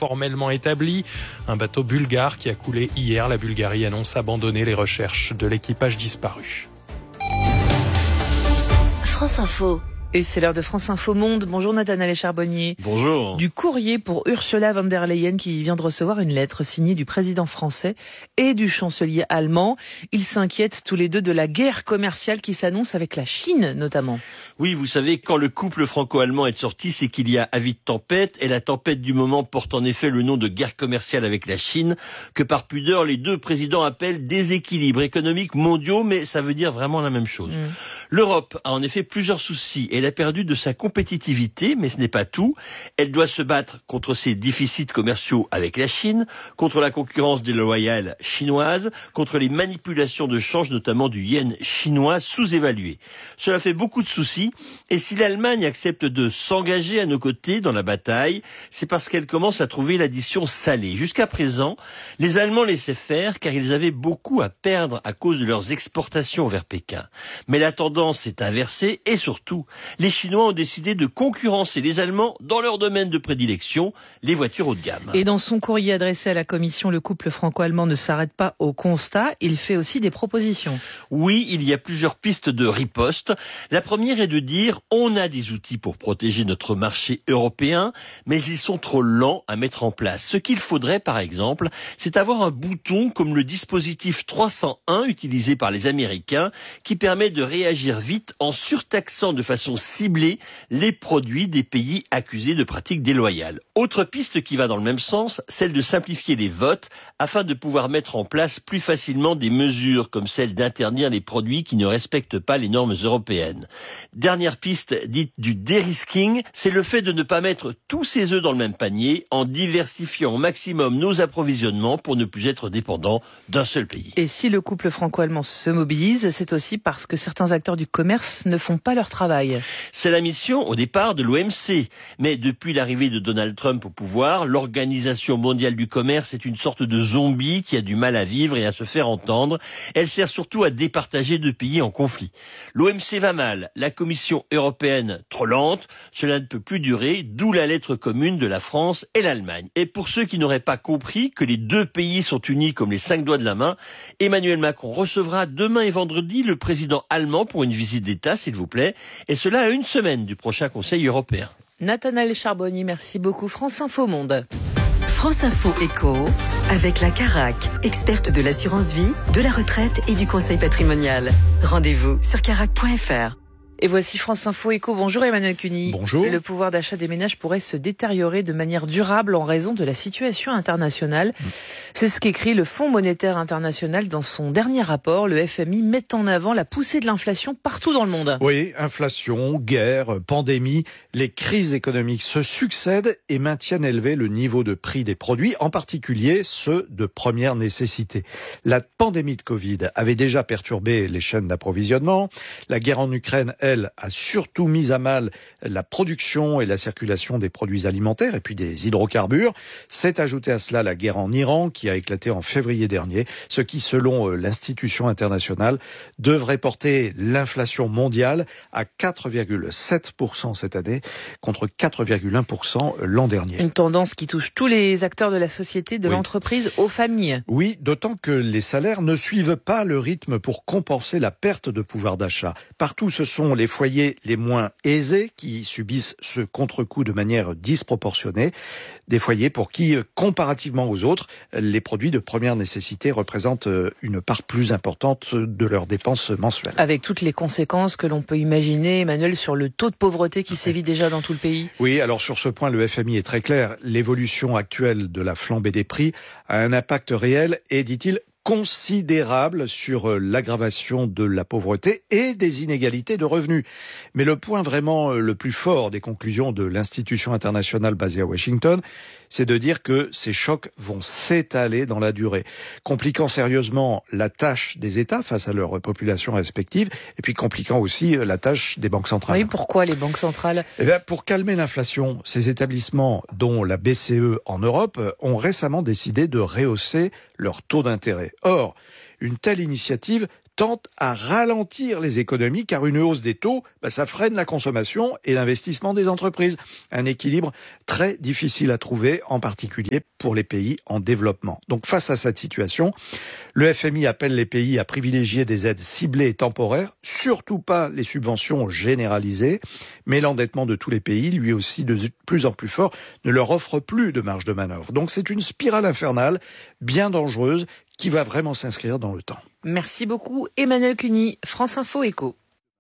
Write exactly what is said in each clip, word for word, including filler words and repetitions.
formellement établi. Un bateau bulgare qui a coulé hier. La Bulgarie annonce abandonner les recherches de l'équipage disparu. France Info. Et c'est l'heure de France Info Monde. Bonjour Nathanaël Charbonnier. Bonjour. Du courrier pour Ursula von der Leyen qui vient de recevoir une lettre signée du président français et du chancelier allemand. Ils s'inquiètent tous les deux de la guerre commerciale qui s'annonce avec la Chine notamment. Oui, vous savez, quand le couple franco-allemand est sorti, c'est qu'il y a avis de tempête. Et la tempête du moment porte en effet le nom de guerre commerciale avec la Chine, que par pudeur les deux présidents appellent déséquilibres économiques mondiaux, mais ça veut dire vraiment la même chose. Mmh. L'Europe a en effet plusieurs soucis. Elle a perdu de sa compétitivité, mais ce n'est pas tout. Elle doit se battre contre ses déficits commerciaux avec la Chine, contre la concurrence déloyale chinoise, contre les manipulations de change, notamment du yen chinois sous-évalué. Cela fait beaucoup de soucis, et si l'Allemagne accepte de s'engager à nos côtés dans la bataille, c'est parce qu'elle commence à trouver l'addition salée. Jusqu'à présent, les Allemands laissaient faire car ils avaient beaucoup à perdre à cause de leurs exportations vers Pékin. Mais la tendance s'est inversée, et surtout, les Chinois ont décidé de concurrencer les Allemands dans leur domaine de prédilection, les voitures haut de gamme. Et dans son courrier adressé à la Commission, le couple franco-allemand ne s'arrête pas au constat, il fait aussi des propositions. Oui, il y a plusieurs pistes de riposte. La première est de dire on a des outils pour protéger notre marché européen, mais ils sont trop lents à mettre en place. Ce qu'il faudrait, par exemple, c'est avoir un bouton comme le dispositif trois cent un utilisé par les Américains, qui permet de réagir vite en surtaxant de façon cibler les produits des pays accusés de pratiques déloyales. Autre piste qui va dans le même sens, celle de simplifier les votes afin de pouvoir mettre en place plus facilement des mesures comme celle d'interdire les produits qui ne respectent pas les normes européennes. Dernière piste dite du dérisking, c'est le fait de ne pas mettre tous ses œufs dans le même panier en diversifiant au maximum nos approvisionnements pour ne plus être dépendants d'un seul pays. Et si le couple franco-allemand se mobilise, c'est aussi parce que certains acteurs du commerce ne font pas leur travail. C'est la mission au départ de l'O M C. Mais depuis l'arrivée de Donald Trump au pouvoir, l'Organisation mondiale du commerce est une sorte de zombie qui a du mal à vivre et à se faire entendre. Elle sert surtout à départager deux pays en conflit. L'O M C va mal, la Commission européenne trop lente, cela ne peut plus durer, d'où la lettre commune de la France et l'Allemagne. Et pour ceux qui n'auraient pas compris que les deux pays sont unis comme les cinq doigts de la main, Emmanuel Macron recevra demain et vendredi le président allemand pour une visite d'État, s'il vous plaît, et cela à une semaine du prochain Conseil européen. Nathanaël Charbonnier, merci beaucoup. France Info Monde. France Info Éco, avec la Carac, experte de l'assurance vie, de la retraite et du conseil patrimonial. Rendez-vous sur carac point f r. Et voici France Info Éco. Bonjour Emmanuel Cuny. Bonjour. Le pouvoir d'achat des ménages pourrait se détériorer de manière durable en raison de la situation internationale. Mmh. C'est ce qu'écrit le Fonds monétaire international dans son dernier rapport. Le F M I met en avant la poussée de l'inflation partout dans le monde. Oui, inflation, guerre, pandémie, les crises économiques se succèdent et maintiennent élevé le niveau de prix des produits, en particulier ceux de première nécessité. La pandémie de Covid avait déjà perturbé les chaînes d'approvisionnement. La guerre en Ukraine, elle, a surtout mis à mal la production et la circulation des produits alimentaires et puis des hydrocarbures. S'est ajouté à cela la guerre en Iran qui a éclaté en février dernier, ce qui, selon l'institution internationale, devrait porter l'inflation mondiale à quatre virgule sept pour cent cette année contre quatre virgule un pour cent l'an dernier. Une tendance qui touche tous les acteurs de la société, de oui. l'entreprise aux familles. Oui, d'autant que les salaires ne suivent pas le rythme pour compenser la perte de pouvoir d'achat. Partout, ce sont les foyers les moins aisés qui subissent ce contre-coup de manière disproportionnée. Des foyers pour qui, comparativement aux autres, les produits de première nécessité représentent une part plus importante de leurs dépenses mensuelles. Avec toutes les conséquences que l'on peut imaginer, Emmanuel, sur le taux de pauvreté qui sévit déjà dans tout le pays. Oui, alors sur ce point, le F M I est très clair. L'évolution actuelle de la flambée des prix a un impact réel et, dit-il, considérable sur l'aggravation de la pauvreté et des inégalités de revenus. Mais le point vraiment le plus fort des conclusions de l'institution internationale basée à Washington, c'est de dire que ces chocs vont s'étaler dans la durée, compliquant sérieusement la tâche des États face à leurs populations respectives, et puis compliquant aussi la tâche des banques centrales. Oui, pourquoi les banques centrales ? Eh bien, pour calmer l'inflation, ces établissements, dont la B C E en Europe, ont récemment décidé de rehausser leur taux d'intérêt. Or, une telle initiative tend à ralentir les économies car une hausse des taux, bah, ça freine la consommation et l'investissement des entreprises. Un équilibre très difficile à trouver, en particulier pour les pays en développement. Donc face à cette situation, le F M I appelle les pays à privilégier des aides ciblées et temporaires, surtout pas les subventions généralisées, mais l'endettement de tous les pays, lui aussi de plus en plus fort, ne leur offre plus de marge de manœuvre. Donc c'est une spirale infernale, bien dangereuse, qui va vraiment s'inscrire dans le temps. Merci beaucoup Emmanuel Cuny, France Info Éco.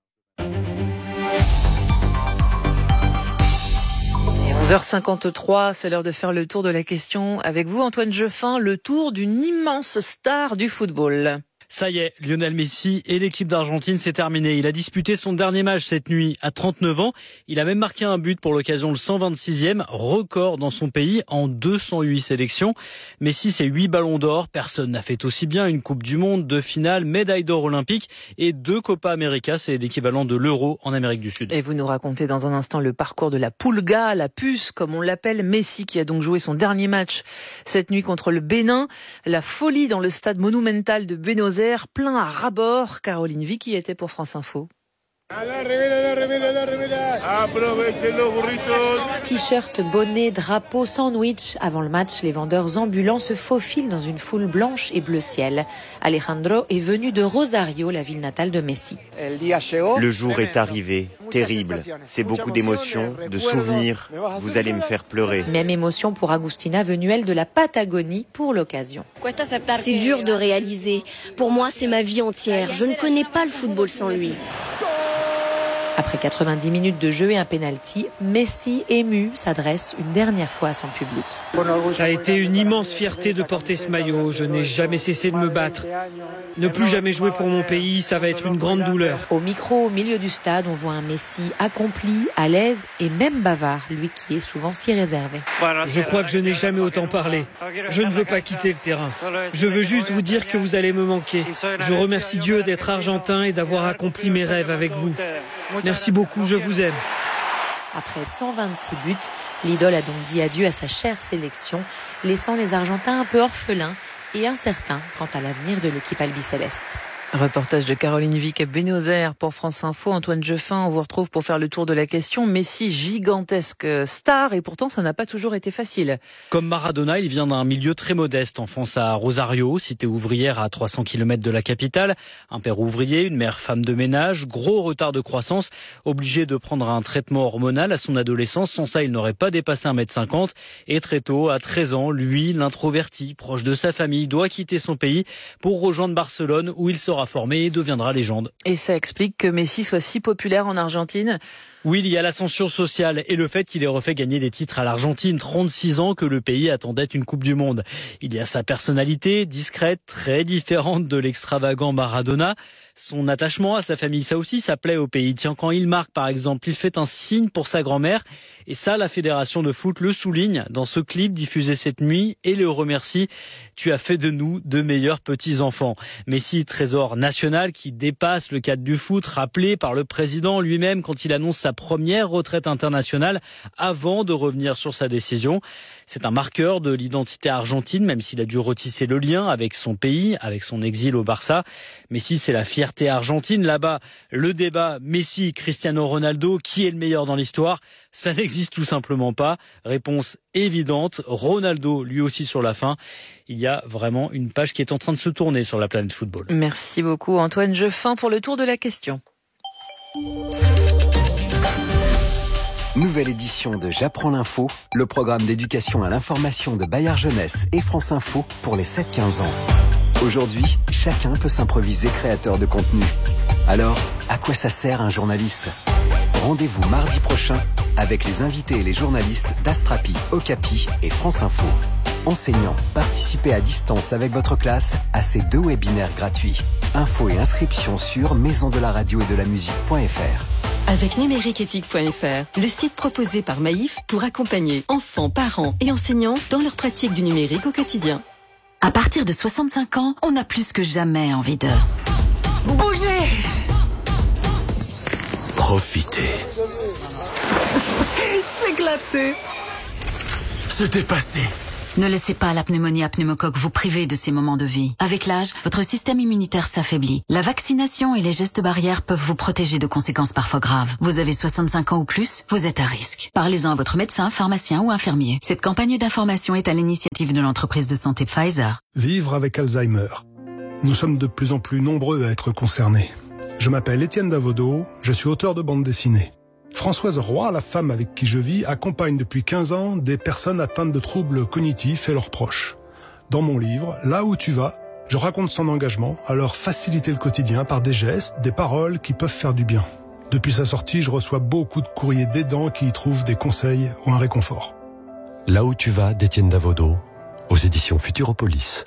onze heures cinquante-trois, c'est l'heure de faire le tour de la question. Avec vous Antoine Jeffin, le tour d'une immense star du football. Ça y est, Lionel Messi et l'équipe d'Argentine, c'est terminé. Il a disputé son dernier match cette nuit à trente-neuf ans. Il a même marqué un but pour l'occasion, le cent vingt-sixième, record dans son pays en deux cent huit sélections. Messi, c'est huit ballons d'or. Personne n'a fait aussi bien. Une Coupe du Monde, deux finales, médaille d'or olympique et deux Copa América. C'est l'équivalent de l'Euro en Amérique du Sud. Et vous nous racontez dans un instant le parcours de la Pulga, la puce, comme on l'appelle. Messi qui a donc joué son dernier match cette nuit contre le Bénin. La folie dans le stade monumental de Buenos Aires. Plein à ras-bord. Caroline Vicky était pour France Info. T-shirt, bonnet, drapeau, sandwich. Avant le match, les vendeurs ambulants se faufilent dans une foule blanche et bleu ciel. Alejandro est venu de Rosario, la ville natale de Messi. Le jour est arrivé, terrible. C'est beaucoup d'émotions, de souvenirs. Vous allez me faire pleurer. Même émotion pour Agustina, venue elle de la Patagonie pour l'occasion. C'est dur de réaliser. Pour moi, c'est ma vie entière. Je ne connais pas le football sans lui. Après quatre-vingt-dix minutes de jeu et un penalty, Messi, ému, s'adresse une dernière fois à son public. Ça a été une immense fierté de porter ce maillot. Je n'ai jamais cessé de me battre. Ne plus jamais jouer pour mon pays, ça va être une grande douleur. Au micro, au milieu du stade, on voit un Messi accompli, à l'aise et même bavard, lui qui est souvent si réservé. Je crois que je n'ai jamais autant parlé. Je ne veux pas quitter le terrain. Je veux juste vous dire que vous allez me manquer. Je remercie Dieu d'être argentin et d'avoir accompli mes rêves avec vous. Merci beaucoup, je vous aime. Après cent vingt-six buts, l'idole a donc dit adieu à sa chère sélection, laissant les Argentins un peu orphelins et incertains quant à l'avenir de l'équipe albicéleste. Reportage de Caroline Vic à Buenos Aires pour France Info. Antoine Jeffin, on vous retrouve pour faire le tour de la question. Messi, gigantesque star, et pourtant ça n'a pas toujours été facile. Comme Maradona, il vient d'un milieu très modeste, enfance à Rosario, cité ouvrière à trois cents kilomètres de la capitale. Un père ouvrier, une mère femme de ménage, gros retard de croissance, obligé de prendre un traitement hormonal à son adolescence. Sans ça, il n'aurait pas dépassé un mètre cinquante. Et très tôt, à treize ans, lui, l'introverti, proche de sa famille, doit quitter son pays pour rejoindre Barcelone, où il sera formé et deviendra légende. Et ça explique que Messi soit si populaire en Argentine. Oui, il y a l'ascension sociale et le fait qu'il ait refait gagner des titres à l'Argentine, trente-six ans que le pays attendait une Coupe du Monde. Il y a sa personnalité, discrète, très différente de l'extravagant Maradona. Son attachement à sa famille, ça aussi, ça plaît au pays. Tiens, quand il marque, par exemple, il fait un signe pour sa grand-mère. Et ça, la Fédération de foot le souligne dans ce clip diffusé cette nuit et le remercie. Tu as fait de nous de meilleurs petits-enfants. Messi, trésor national qui dépasse le cadre du foot, rappelé par le président lui-même quand il annonce sa première retraite internationale avant de revenir sur sa décision. C'est un marqueur de l'identité argentine, même s'il a dû retisser le lien avec son pays, avec son exil au Barça. Messi, c'est la fierté argentine. Là-bas, le débat Messi, Cristiano Ronaldo, qui est le meilleur dans l'histoire? Ça n'existe tout simplement pas. Réponse évidente, Ronaldo, lui aussi sur la fin. Il y a vraiment une page qui est en train de se tourner sur la planète football. Merci beaucoup Antoine Jeffin pour le tour de la question. Nouvelle édition de J'apprends l'info, le programme d'éducation à l'information de Bayard Jeunesse et France Info pour les sept quinze ans. Aujourd'hui, chacun peut s'improviser créateur de contenu. Alors, à quoi ça sert un journaliste ? Rendez-vous mardi prochain avec les invités et les journalistes d'Astrapi, Okapi et France Info. Enseignants, participez à distance avec votre classe à ces deux webinaires gratuits. Infos et inscriptions sur maison de la radio et de la musique point f r. Avec numériqueéthique point f r, le site proposé par Maïf pour accompagner enfants, parents et enseignants dans leur pratique du numérique au quotidien. À partir de soixante-cinq ans, on a plus que jamais envie de bouger, profiter, s'éclater, se dépasser. Ne laissez pas la pneumonie à pneumocoque vous priver de ces moments de vie. Avec l'âge, votre système immunitaire s'affaiblit. La vaccination et les gestes barrières peuvent vous protéger de conséquences parfois graves. Vous avez soixante-cinq ans ou plus, vous êtes à risque. Parlez-en à votre médecin, pharmacien ou infirmier. Cette campagne d'information est à l'initiative de l'entreprise de santé Pfizer. Vivre avec Alzheimer. Nous sommes de plus en plus nombreux à être concernés. Je m'appelle Étienne Davodo, je suis auteur de bande dessinée. Françoise Roy, la femme avec qui je vis, accompagne depuis quinze ans des personnes atteintes de troubles cognitifs et leurs proches. Dans mon livre, Là où tu vas, je raconte son engagement à leur faciliter le quotidien par des gestes, des paroles qui peuvent faire du bien. Depuis sa sortie, je reçois beaucoup de courriers d'aidants qui y trouvent des conseils ou un réconfort. Là où tu vas, d'Étienne Davodo, aux éditions Futuropolis.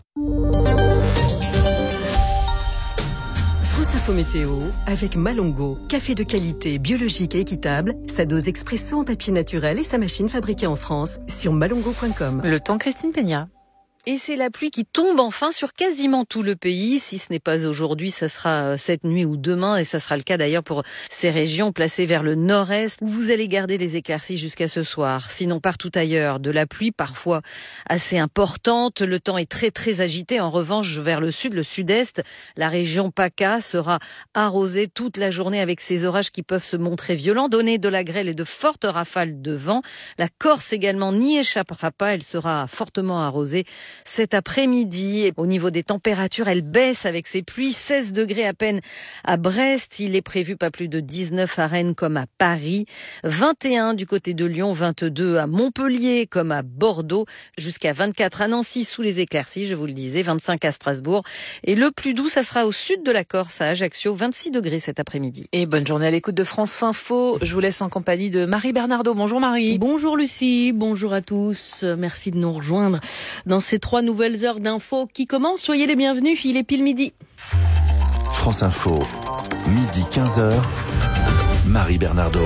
France Info Météo avec Malongo, café de qualité, biologique et équitable, sa dose expresso en papier naturel et sa machine fabriquée en France sur malongo point com. Le temps, Christine Peña. Et c'est la pluie qui tombe enfin sur quasiment tout le pays. Si ce n'est pas aujourd'hui, ça sera cette nuit ou demain. Et ça sera le cas d'ailleurs pour ces régions placées vers le nord-est où vous allez garder les éclaircies jusqu'à ce soir. Sinon, partout ailleurs, de la pluie parfois assez importante. Le temps est très très agité. En revanche, vers le sud, le sud-est, la région PACA sera arrosée toute la journée avec ces orages qui peuvent se montrer violents, donner de la grêle et de fortes rafales de vent. La Corse également n'y échappera pas. Elle sera fortement arrosée cet après-midi. Au niveau des températures, elle baisse avec ces pluies. seize degrés à peine à Brest. Il est prévu pas plus de dix-neuf à Rennes comme à Paris. vingt et un du côté de Lyon, vingt-deux à Montpellier comme à Bordeaux. Jusqu'à vingt-quatre à Nancy sous les éclaircies, je vous le disais. vingt-cinq à Strasbourg. Et le plus doux, ça sera au sud de la Corse, à Ajaccio. vingt-six degrés cet après-midi. Et bonne journée à l'écoute de France Info. Je vous laisse en compagnie de Marie Bernardo. Bonjour Marie. Bonjour Lucie. Bonjour à tous. Merci de nous rejoindre dans ces trois nouvelles heures d'infos qui commencent. Soyez les bienvenus, il est pile midi. France Info, midi quinze heures, Marie Bernardo.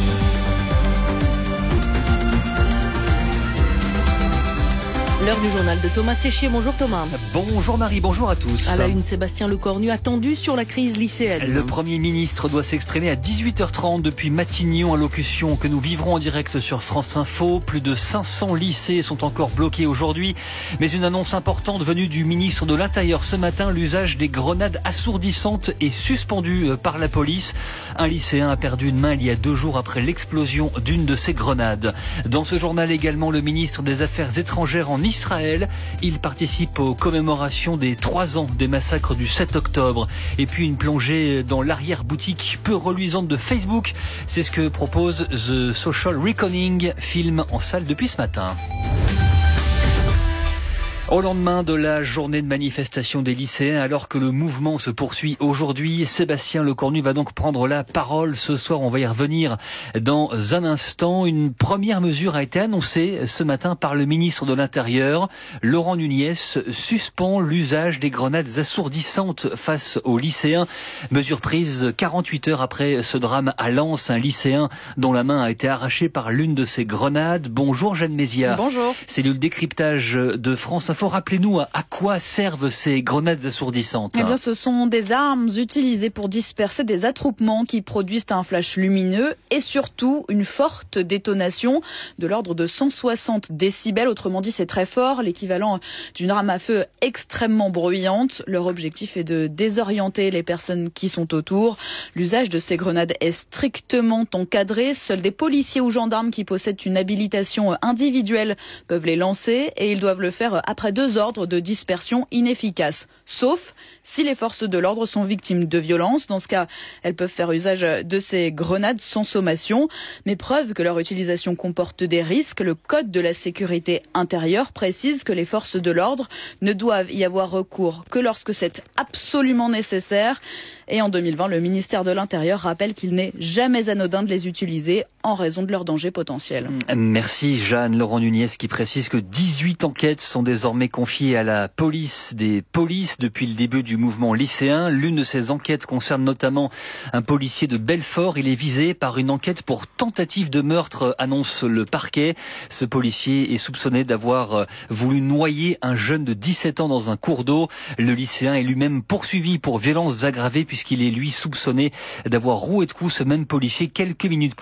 L'heure du journal de Thomas Séchier. Bonjour Thomas. Bonjour Marie, bonjour à tous. À la une, Sébastien Lecornu attendu sur la crise lycéenne. Le Premier ministre doit s'exprimer à dix-huit heures trente depuis Matignon, allocution que nous vivrons en direct sur France Info. Plus de cinq cents lycées sont encore bloqués aujourd'hui. Mais une annonce importante venue du ministre de l'Intérieur ce matin, l'usage des grenades assourdissantes est suspendu par la police. Un lycéen a perdu une main il y a deux jours après l'explosion d'une de ces grenades. Dans ce journal également, le ministre des Affaires étrangères en Israël. Il participe aux commémorations des trois ans des massacres du sept octobre. Et puis une plongée dans l'arrière-boutique peu reluisante de Facebook. C'est ce que propose The Social Reckoning, film en salle depuis ce matin. Au lendemain de la journée de manifestation des lycéens, alors que le mouvement se poursuit aujourd'hui, Sébastien Lecornu va donc prendre la parole ce soir. On va y revenir dans un instant. Une première mesure a été annoncée ce matin par le ministre de l'Intérieur. Laurent Nunez suspend l'usage des grenades assourdissantes face aux lycéens. Mesure prise quarante-huit heures après ce drame à Lens, un lycéen dont la main a été arrachée par l'une de ces grenades. Bonjour Jeanne Méziat. Bonjour. Cellule décryptage de France Info. Rappelez-nous à quoi servent ces grenades assourdissantes. Eh bien, ce sont des armes utilisées pour disperser des attroupements qui produisent un flash lumineux et surtout une forte détonation de l'ordre de cent soixante décibels. Autrement dit, c'est très fort, l'équivalent d'une arme à feu extrêmement bruyante. Leur objectif est de désorienter les personnes qui sont autour. L'usage de ces grenades est strictement encadré. Seuls des policiers ou gendarmes qui possèdent une habilitation individuelle peuvent les lancer et ils doivent le faire après deux ordres de dispersion inefficaces, sauf si les forces de l'ordre sont victimes de violences. Dans ce cas, elles peuvent faire usage de ces grenades sans sommation. Mais preuve que leur utilisation comporte des risques, le Code de la sécurité intérieure précise que les forces de l'ordre ne doivent y avoir recours que lorsque c'est absolument nécessaire. Et en deux mille vingt, le ministère de l'Intérieur rappelle qu'il n'est jamais anodin de les utiliser en raison de leur danger potentiel. Merci Jeanne. Laurent Nunez qui précise que dix-huit enquêtes sont désormais confiées à la police des polices depuis le début du mouvement lycéen. L'une de ces enquêtes concerne notamment un policier de Belfort. Il est visé par une enquête pour tentative de meurtre, annonce le parquet. Ce policier est soupçonné d'avoir voulu noyer un jeune de dix-sept ans dans un cours d'eau. Le lycéen est lui-même poursuivi pour violences aggravées puisqu'il est lui soupçonné d'avoir roué de coups ce même policier quelques minutes plus tard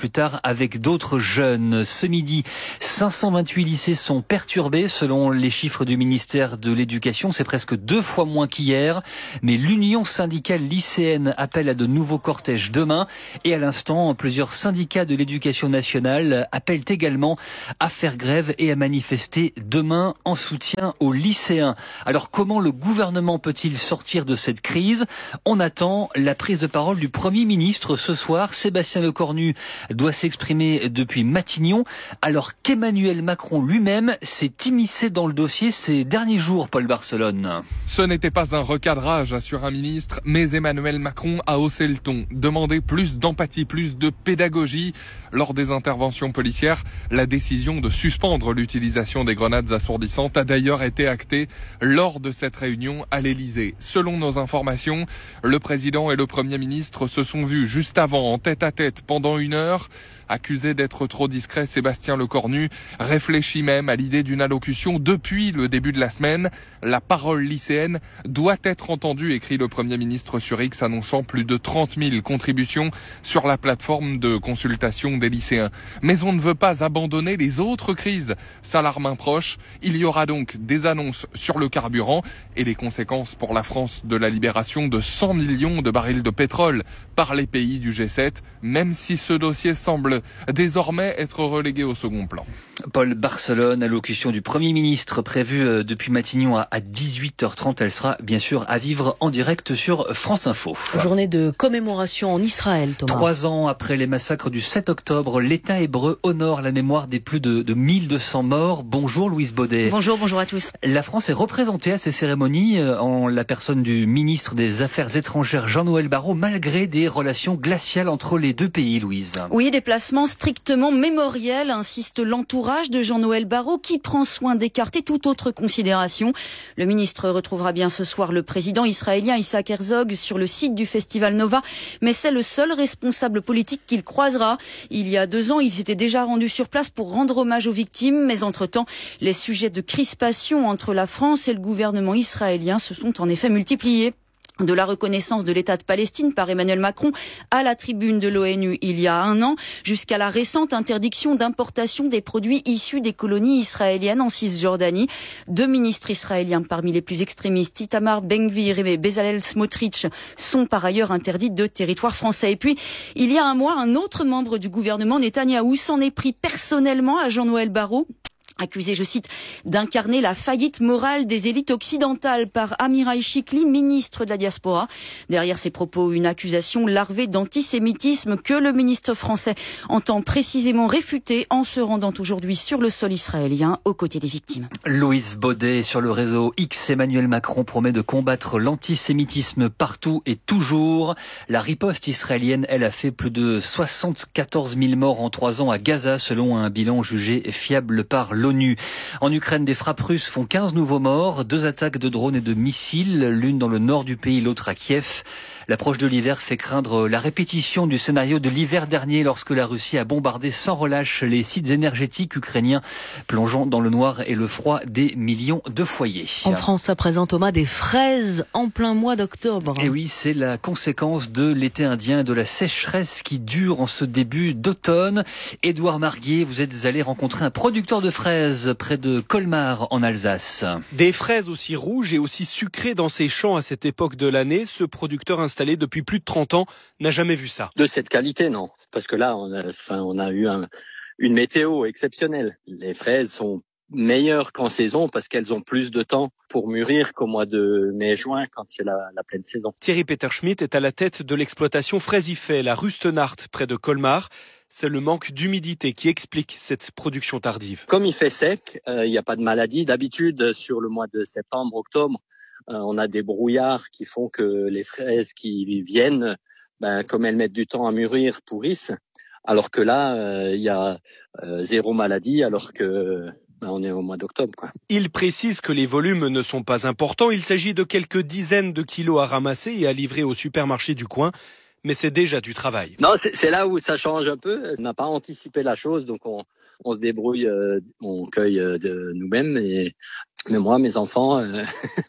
avec d'autres jeunes. Ce midi, cinq cent vingt-huit lycées sont perturbés selon les chiffres du ministère de l'Éducation. C'est presque deux fois moins qu'hier. Mais l'Union syndicale lycéenne appelle à de nouveaux cortèges demain. Et à l'instant, plusieurs syndicats de l'éducation nationale appellent également à faire grève et à manifester demain en soutien aux lycéens. Alors comment le gouvernement peut-il sortir de cette crise ? On attend la prise de parole du Premier ministre ce soir. Sébastien Lecornu doit s'exprimer depuis Matignon, alors qu'Emmanuel Macron lui-même s'est immiscé dans le dossier ces derniers jours, Paul Barcelone. Ce n'était pas un recadrage, assure un ministre, mais Emmanuel Macron a haussé le ton, demandé plus d'empathie, plus de pédagogie. Lors des interventions policières, la décision de suspendre l'utilisation des grenades assourdissantes a d'ailleurs été actée lors de cette réunion à l'Élysée. Selon nos informations, le président et le Premier ministre se sont vus juste avant en tête-à-tête pendant une heure. Accusé d'être trop discret, Sébastien Lecornu réfléchit même à l'idée d'une allocution depuis le début de la semaine. La parole lycéenne doit être entendue, écrit le Premier ministre sur X, annonçant plus de trente mille contributions sur la plateforme de consultation des lycéens. Mais on ne veut pas abandonner les autres crises, s'alarme un proche. Il y aura donc des annonces sur le carburant et les conséquences pour la France de la libération de cent millions de barils de pétrole par les pays du G sept, même si ce dossier semble désormais être relégué au second plan. Paul Barcelone, allocution du Premier ministre prévue depuis Matignon à dix-huit heures trente. Elle sera bien sûr à vivre en direct sur France Info. Journée de commémoration en Israël, Thomas. Trois ans après les massacres du sept octobre, l'État hébreu honore la mémoire des plus de, de mille deux cents morts. Bonjour Louise Baudet. Bonjour, bonjour à tous. La France est représentée à ces cérémonies en la personne du ministre des Affaires étrangères Jean-Noël Barrot, malgré des relations glaciales entre les deux pays, Louise. Oui, déplacement strictement mémoriel, insiste l'entourage de Jean-Noël Barrot, qui prend soin d'écarter toute autre considération. Le ministre retrouvera bien ce soir le président israélien Isaac Herzog sur le site du Festival Nova, mais c'est le seul responsable politique qu'il croisera. Il y a deux ans, il s'était déjà rendu sur place pour rendre hommage aux victimes, mais entre-temps, les sujets de crispation entre la France et le gouvernement israélien se sont en effet multipliés. De la reconnaissance de l'État de Palestine par Emmanuel Macron à la tribune de l'ONU il y a un an, jusqu'à la récente interdiction d'importation des produits issus des colonies israéliennes en Cisjordanie. Deux ministres israéliens parmi les plus extrémistes, Itamar Ben-Gvir et Bezalel Smotrich, sont par ailleurs interdits de territoire français. Et puis, il y a un mois, un autre membre du gouvernement, Netanyahou, s'en est pris personnellement à Jean-Noël Barrot, accusé, je cite, d'incarner la faillite morale des élites occidentales par Amirai Chikli, ministre de la diaspora. Derrière ces propos, une accusation larvée d'antisémitisme que le ministre français entend précisément réfuter en se rendant aujourd'hui sur le sol israélien aux côtés des victimes. Louise Baudet sur le réseau X. Emmanuel Macron promet de combattre l'antisémitisme partout et toujours. La riposte israélienne, elle, a fait plus de soixante-quatorze mille morts en trois ans à Gaza, selon un bilan jugé fiable par l'ONU. En Ukraine, des frappes russes font quinze nouveaux morts, deux attaques de drones et de missiles, l'une dans le nord du pays, l'autre à Kiev. L'approche de l'hiver fait craindre la répétition du scénario de l'hiver dernier lorsque la Russie a bombardé sans relâche les sites énergétiques ukrainiens, plongeant dans le noir et le froid des millions de foyers. En France, à présent, Thomas, des fraises en plein mois d'octobre. Et oui, c'est la conséquence de l'été indien et de la sécheresse qui dure en ce début d'automne. Édouard Marguier, vous êtes allé rencontrer un producteur de fraises près de Colmar en Alsace. Des fraises aussi rouges et aussi sucrées dans ses champs à cette époque de l'année. Ce producteur installé depuis plus de trente ans n'a jamais vu ça. De cette qualité, non. Parce que là, on a, enfin, on a eu un, une météo exceptionnelle. Les fraises sont meilleures qu'en saison parce qu'elles ont plus de temps pour mûrir qu'au mois de mai-juin quand c'est la, la pleine saison. Thierry Peter-Schmidt est à la tête de l'exploitation Fraisifet, la Rustenart, près de Colmar. C'est le manque d'humidité qui explique cette production tardive. Comme il fait sec, il euh, n'y a pas de maladie. D'habitude, sur le mois de septembre, octobre, euh, on a des brouillards qui font que les fraises qui viennent, ben, comme elles mettent du temps à mûrir, pourrissent. Alors que là, il euh, y a euh, zéro maladie, alors que ben, on est au mois d'octobre, quoi. Il précise que les volumes ne sont pas importants. Il s'agit de quelques dizaines de kilos à ramasser et à livrer au supermarché du coin. Mais c'est déjà du travail. Non, c'est, c'est là où ça change un peu. On n'a pas anticipé la chose, donc on, on se débrouille, euh, on cueille euh, de nous-mêmes. Et mais moi, mes enfants, euh,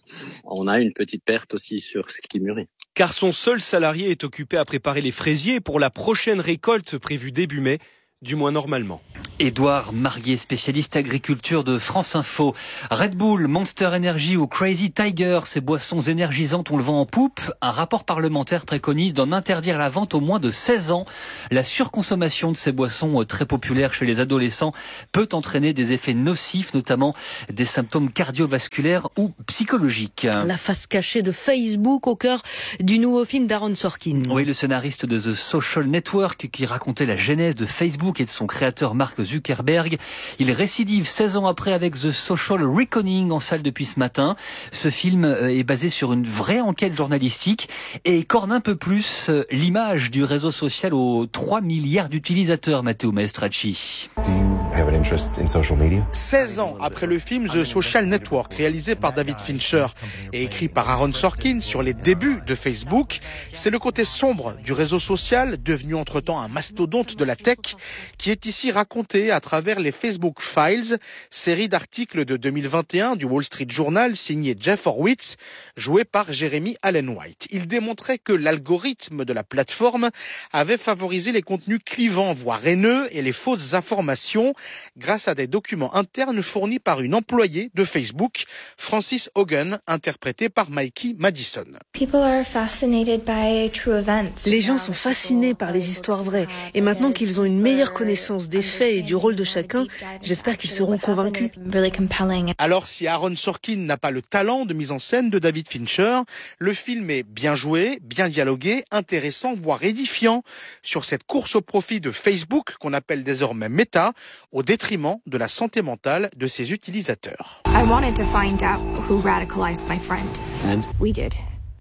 on a une petite perte aussi sur ce qui mûrit. Car son seul salarié est occupé à préparer les fraisiers pour la prochaine récolte prévue début mai. du moins normalement. Édouard Marguet, spécialiste agriculture de France Info. Red Bull, Monster Energy ou Crazy Tiger, ces boissons énergisantes, on le vend en poupe. Un rapport parlementaire préconise d'en interdire la vente au moins de seize ans. La surconsommation de ces boissons très populaires chez les adolescents peut entraîner des effets nocifs, notamment des symptômes cardiovasculaires ou psychologiques. La face cachée de Facebook au cœur du nouveau film d'Aaron Sorkin. Oui, le scénariste de The Social Network qui racontait la genèse de Facebook et de son créateur Mark Zuckerberg. Il récidive seize ans après avec The Social Reckoning en salle depuis ce matin. Ce film est basé sur une vraie enquête journalistique et corne un peu plus l'image du réseau social aux trois milliards d'utilisateurs, Matteo Maestracci. seize ans après le film The Social Network, réalisé par David Fincher et écrit par Aaron Sorkin sur les débuts de Facebook, c'est le côté sombre du réseau social, devenu entre-temps un mastodonte de la tech, qui est ici raconté à travers les Facebook Files, série d'articles de deux mille vingt et un du Wall Street Journal signé Jeff Horowitz, joué par Jeremy Allen White. Il démontrait que l'algorithme de la plateforme avait favorisé les contenus clivants, voire haineux, et les fausses informations grâce à des documents internes fournis par une employée de Facebook, Frances Hogan, interprétée par Mikey Madison. Les gens sont fascinés par les histoires vraies, et maintenant qu'ils ont une meilleure connaissance des faits et du rôle de chacun, j'espère qu'ils seront convaincus. Alors, si Aaron Sorkin n'a pas le talent de mise en scène de David Fincher, le film est bien joué, bien dialogué, intéressant, voire édifiant sur cette course au profit de Facebook, qu'on appelle désormais Meta, au détriment de la santé mentale de ses utilisateurs. I wanted to find out who radicalized my friend. And? We did.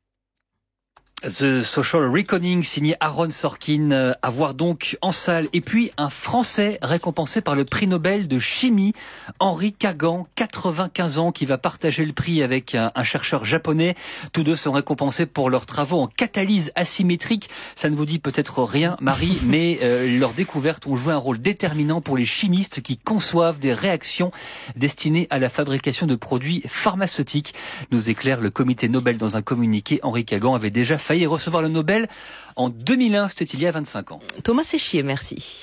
The Social Reckoning, signé Aaron Sorkin, euh, à voir donc en salle. Et puis un Français récompensé par le prix Nobel de chimie, Henri Kagan, quatre-vingt-quinze ans, qui va partager le prix avec un, un chercheur japonais. Tous deux sont récompensés pour leurs travaux en catalyse asymétrique. Ça ne vous dit peut-être rien, Marie, mais euh, leurs découvertes ont joué un rôle déterminant pour les chimistes qui conçoivent des réactions destinées à la fabrication de produits pharmaceutiques. Nous éclaire le comité Nobel dans un communiqué. Henri Kagan avait déjà failli recevoir le Nobel en deux mille un, c'était il y a vingt-cinq ans. Thomas Séchier, merci.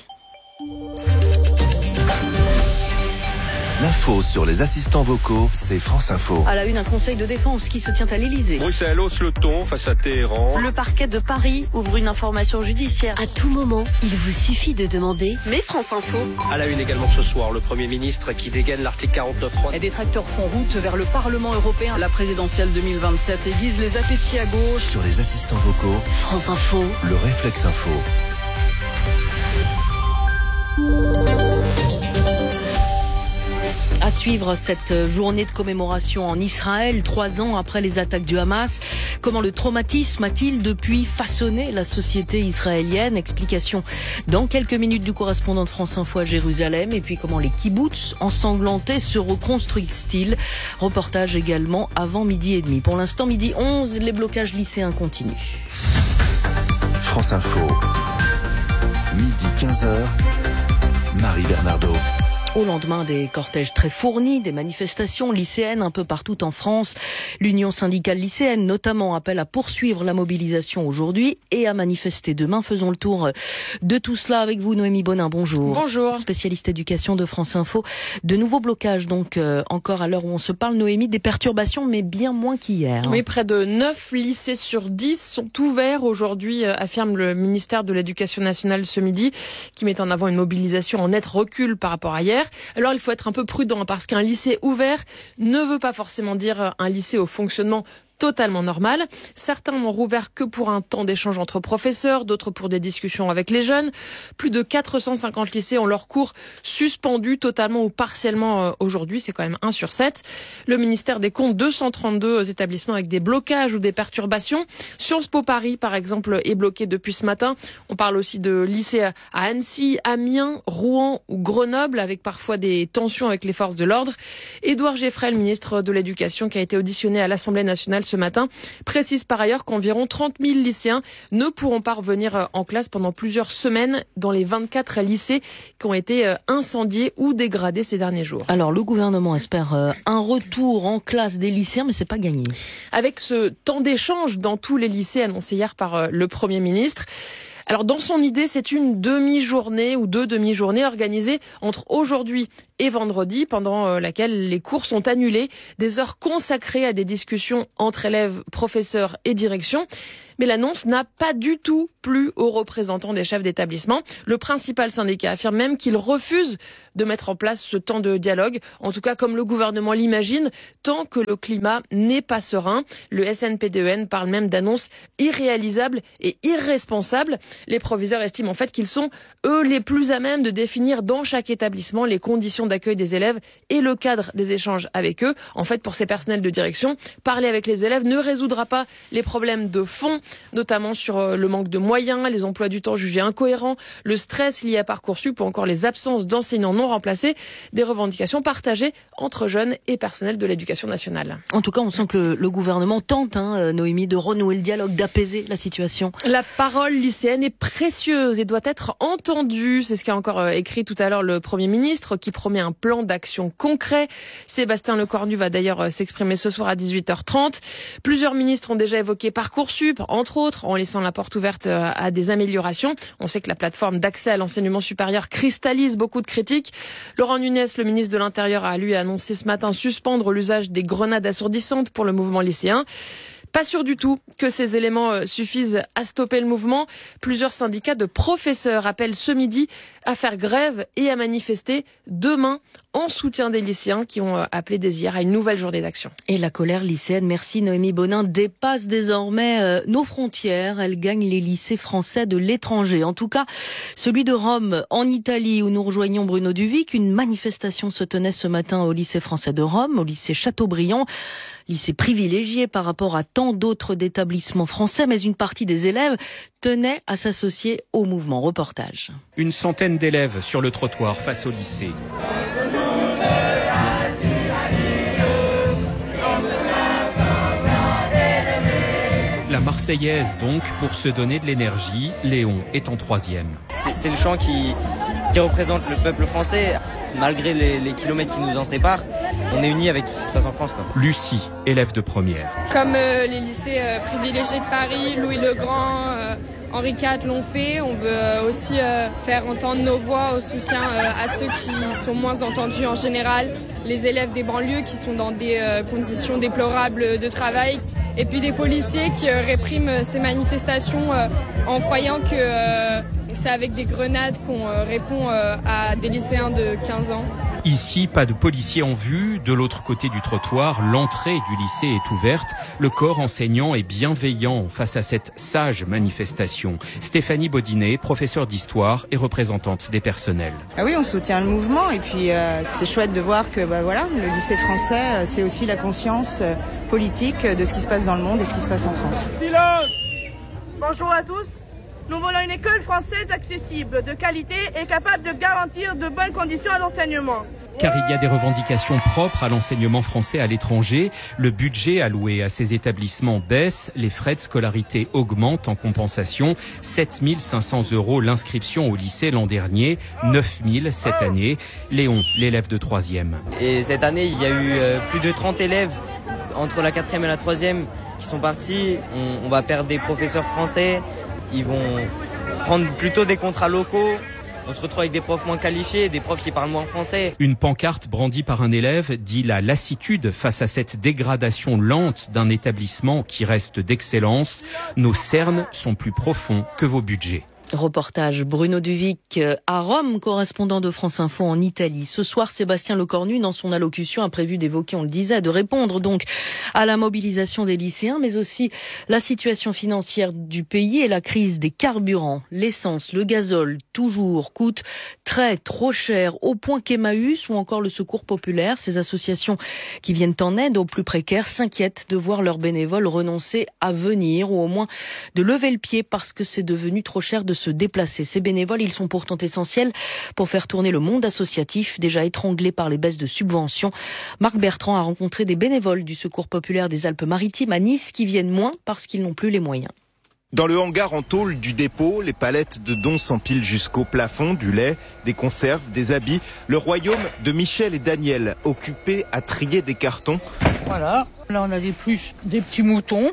L'info sur les assistants vocaux, c'est France Info. À la une, un conseil de défense qui se tient à l'Elysée. Bruxelles hausse le ton face à Téhéran. Le parquet de Paris ouvre une information judiciaire. À tout moment, il vous suffit de demander « Mais France Info ». À la une également ce soir, le Premier ministre qui dégaine l'article quarante-neuf trois. Et des tracteurs font route vers le Parlement européen. La présidentielle deux mille vingt-sept aiguise les appétits à gauche. Sur les assistants vocaux, France Info, le réflexe info. À suivre cette journée de commémoration en Israël, trois ans après les attaques du Hamas. Comment le traumatisme a-t-il depuis façonné la société israélienne? Explication dans quelques minutes du correspondant de France Info à Jérusalem. Et puis comment les kibboutz ensanglantés se reconstruisent-ils? Reportage également avant midi et demi. Pour l'instant, midi onze, les blocages lycéens continuent. France Info, midi quinze heures, Marie Bernardo. Au lendemain des cortèges très fournis, des manifestations lycéennes un peu partout en France, l'Union syndicale lycéenne notamment appelle à poursuivre la mobilisation aujourd'hui et à manifester demain. Faisons le tour de tout cela avec vous, Noémie Bonin. Bonjour. Bonjour. Spécialiste éducation de France Info. De nouveaux blocages donc euh, encore à l'heure où on se parle, Noémie, des perturbations mais bien moins qu'hier. Oui, près de neuf lycées sur dix sont ouverts aujourd'hui, euh, affirme le ministère de l'Éducation nationale ce midi, qui met en avant une mobilisation en net recul par rapport à hier. Alors il faut être un peu prudent parce qu'un lycée ouvert ne veut pas forcément dire un lycée au fonctionnement totalement normal. Certains n'ont rouvert que pour un temps d'échange entre professeurs, d'autres pour des discussions avec les jeunes. Plus de quatre cent cinquante lycées ont leurs cours suspendus totalement ou partiellement aujourd'hui. C'est quand même un sur sept. Le ministère décompte deux cent trente-deux établissements avec des blocages ou des perturbations. Sciences Po Paris, par exemple, est bloqué depuis ce matin. On parle aussi de lycées à Annecy, Amiens, Rouen ou Grenoble, avec parfois des tensions avec les forces de l'ordre. Édouard Geffrel, ministre de l'Éducation, qui a été auditionné à l'Assemblée nationale ce matin, précise par ailleurs qu'environ trente mille lycéens ne pourront pas revenir en classe pendant plusieurs semaines dans les vingt-quatre lycées qui ont été incendiés ou dégradés ces derniers jours. Alors le gouvernement espère un retour en classe des lycéens, mais c'est pas gagné. Avec ce temps d'échange dans tous les lycées annoncé hier par le Premier ministre, Alors dans son idée, c'est une demi-journée ou deux demi-journées organisées entre aujourd'hui et vendredi, pendant laquelle les cours sont annulés, des heures consacrées à des discussions entre élèves, professeurs et direction. Mais l'annonce n'a pas du tout plu aux représentants des chefs d'établissement. Le principal syndicat affirme même qu'il refuse de mettre en place ce temps de dialogue, en tout cas comme le gouvernement l'imagine, tant que le climat n'est pas serein. Le S N P D E N parle même d'annonces irréalisables et irresponsables. Les proviseurs estiment en fait qu'ils sont, eux, les plus à même de définir dans chaque établissement les conditions d'accueil des élèves et le cadre des échanges avec eux. En fait, pour ces personnels de direction, parler avec les élèves ne résoudra pas les problèmes de fond, notamment sur le manque de moyens, les emplois du temps jugés incohérents, le stress lié à Parcoursup ou encore les absences d'enseignants non remplacés, des revendications partagées entre jeunes et personnels de l'éducation nationale. En tout cas, on sent que le, le gouvernement tente, hein, Noémie, de renouer le dialogue, d'apaiser la situation. La parole lycéenne est précieuse et doit être entendue. C'est ce qu'a encore écrit tout à l'heure le Premier ministre, qui promet un plan d'action concret. Sébastien Lecornu va d'ailleurs s'exprimer ce soir à dix-huit heures trente. Plusieurs ministres ont déjà évoqué Parcoursup, entre autres, en laissant la porte ouverte à des améliorations. On sait que la plateforme d'accès à l'enseignement supérieur cristallise beaucoup de critiques. Laurent Nunez, le ministre de l'Intérieur, a lui annoncé ce matin suspendre l'usage des grenades assourdissantes pour le mouvement lycéen. Pas sûr du tout que ces éléments suffisent à stopper le mouvement. Plusieurs syndicats de professeurs appellent ce midi à faire grève et à manifester demain en soutien des lycéens qui ont appelé dès hier à une nouvelle journée d'action. Et la colère lycéenne, merci Noémie Bonin, dépasse désormais euh, nos frontières. Elle gagne les lycées français de l'étranger. En tout cas, celui de Rome, en Italie, où nous rejoignons Bruno Duvic. Une manifestation se tenait ce matin au lycée français de Rome, au lycée Chateaubriand. Lycée privilégié par rapport à tant d'autres établissements français, mais une partie des élèves tenait à s'associer au mouvement. Reportage. Une centaine d'élèves sur le trottoir face au lycée. La Marseillaise donc, pour se donner de l'énergie, Léon est en troisième. C'est, c'est le chant qui, qui représente le peuple français. Malgré les, les kilomètres qui nous en séparent, on est unis avec tout ce qui se passe en France, quoi. Lucie, élève de première. Comme euh, les lycées euh, privilégiés de Paris, Louis le Grand, euh, Henri quatre l'ont fait, on veut euh, aussi euh, faire entendre nos voix au soutien euh, à ceux qui sont moins entendus en général, les élèves des banlieues qui sont dans des euh, conditions déplorables de travail, et puis des policiers qui euh, répriment ces manifestations euh, en croyant que euh, c'est avec des grenades qu'on euh, répond euh, à des lycéens de quinze ans. Ici, pas de policiers en vue. De l'autre côté du trottoir, l'entrée du lycée est ouverte. Le corps enseignant est bienveillant face à cette sage manifestation. Stéphanie Baudinet, professeure d'histoire et représentante des personnels. Ah oui, on soutient le mouvement et puis euh, c'est chouette de voir que bah, voilà, le lycée français, euh, c'est aussi la conscience euh, politique de ce qui se passe dans le monde et ce qui se passe en France. Silence! Bonjour à tous. Nous voulons une école française accessible, de qualité et capable de garantir de bonnes conditions à l'enseignement. Car il y a des revendications propres à l'enseignement français à l'étranger. Le budget alloué à ces établissements baisse, les frais de scolarité augmentent en compensation. sept mille cinq cents euros l'inscription au lycée l'an dernier, neuf mille cette année. Léon, l'élève de troisième. Et cette année, il y a eu euh, plus de trente élèves entre la quatrième et la troisième qui sont partis. On, on va perdre des professeurs français. Ils vont prendre plutôt des contrats locaux. On se retrouve avec des profs moins qualifiés, des profs qui parlent moins français. Une pancarte brandie par un élève dit la lassitude face à cette dégradation lente d'un établissement qui reste d'excellence. Nos cernes sont plus profonds que vos budgets. Reportage Bruno Duvic à Rome, correspondant de France Info en Italie. Ce soir, Sébastien Lecornu, dans son allocution, a prévu d'évoquer, on le disait, de répondre donc à la mobilisation des lycéens, mais aussi la situation financière du pays et la crise des carburants. L'essence, le gazole, toujours, coûte très, trop cher, au point qu'Emmaüs ou encore le Secours populaire, ces associations qui viennent en aide aux plus précaires, s'inquiètent de voir leurs bénévoles renoncer à venir ou au moins de lever le pied parce que c'est devenu trop cher de se déplacer. Ces bénévoles, ils sont pourtant essentiels pour faire tourner le monde associatif, déjà étranglé par les baisses de subventions. Marc Bertrand a rencontré des bénévoles du Secours populaire des Alpes-Maritimes à Nice qui viennent moins parce qu'ils n'ont plus les moyens. Dans le hangar en tôle du dépôt, les palettes de dons s'empilent jusqu'au plafond, du lait, des conserves, des habits. Le royaume de Michel et Daniel, occupés à trier des cartons. Voilà, là on a des pluches, des petits moutons.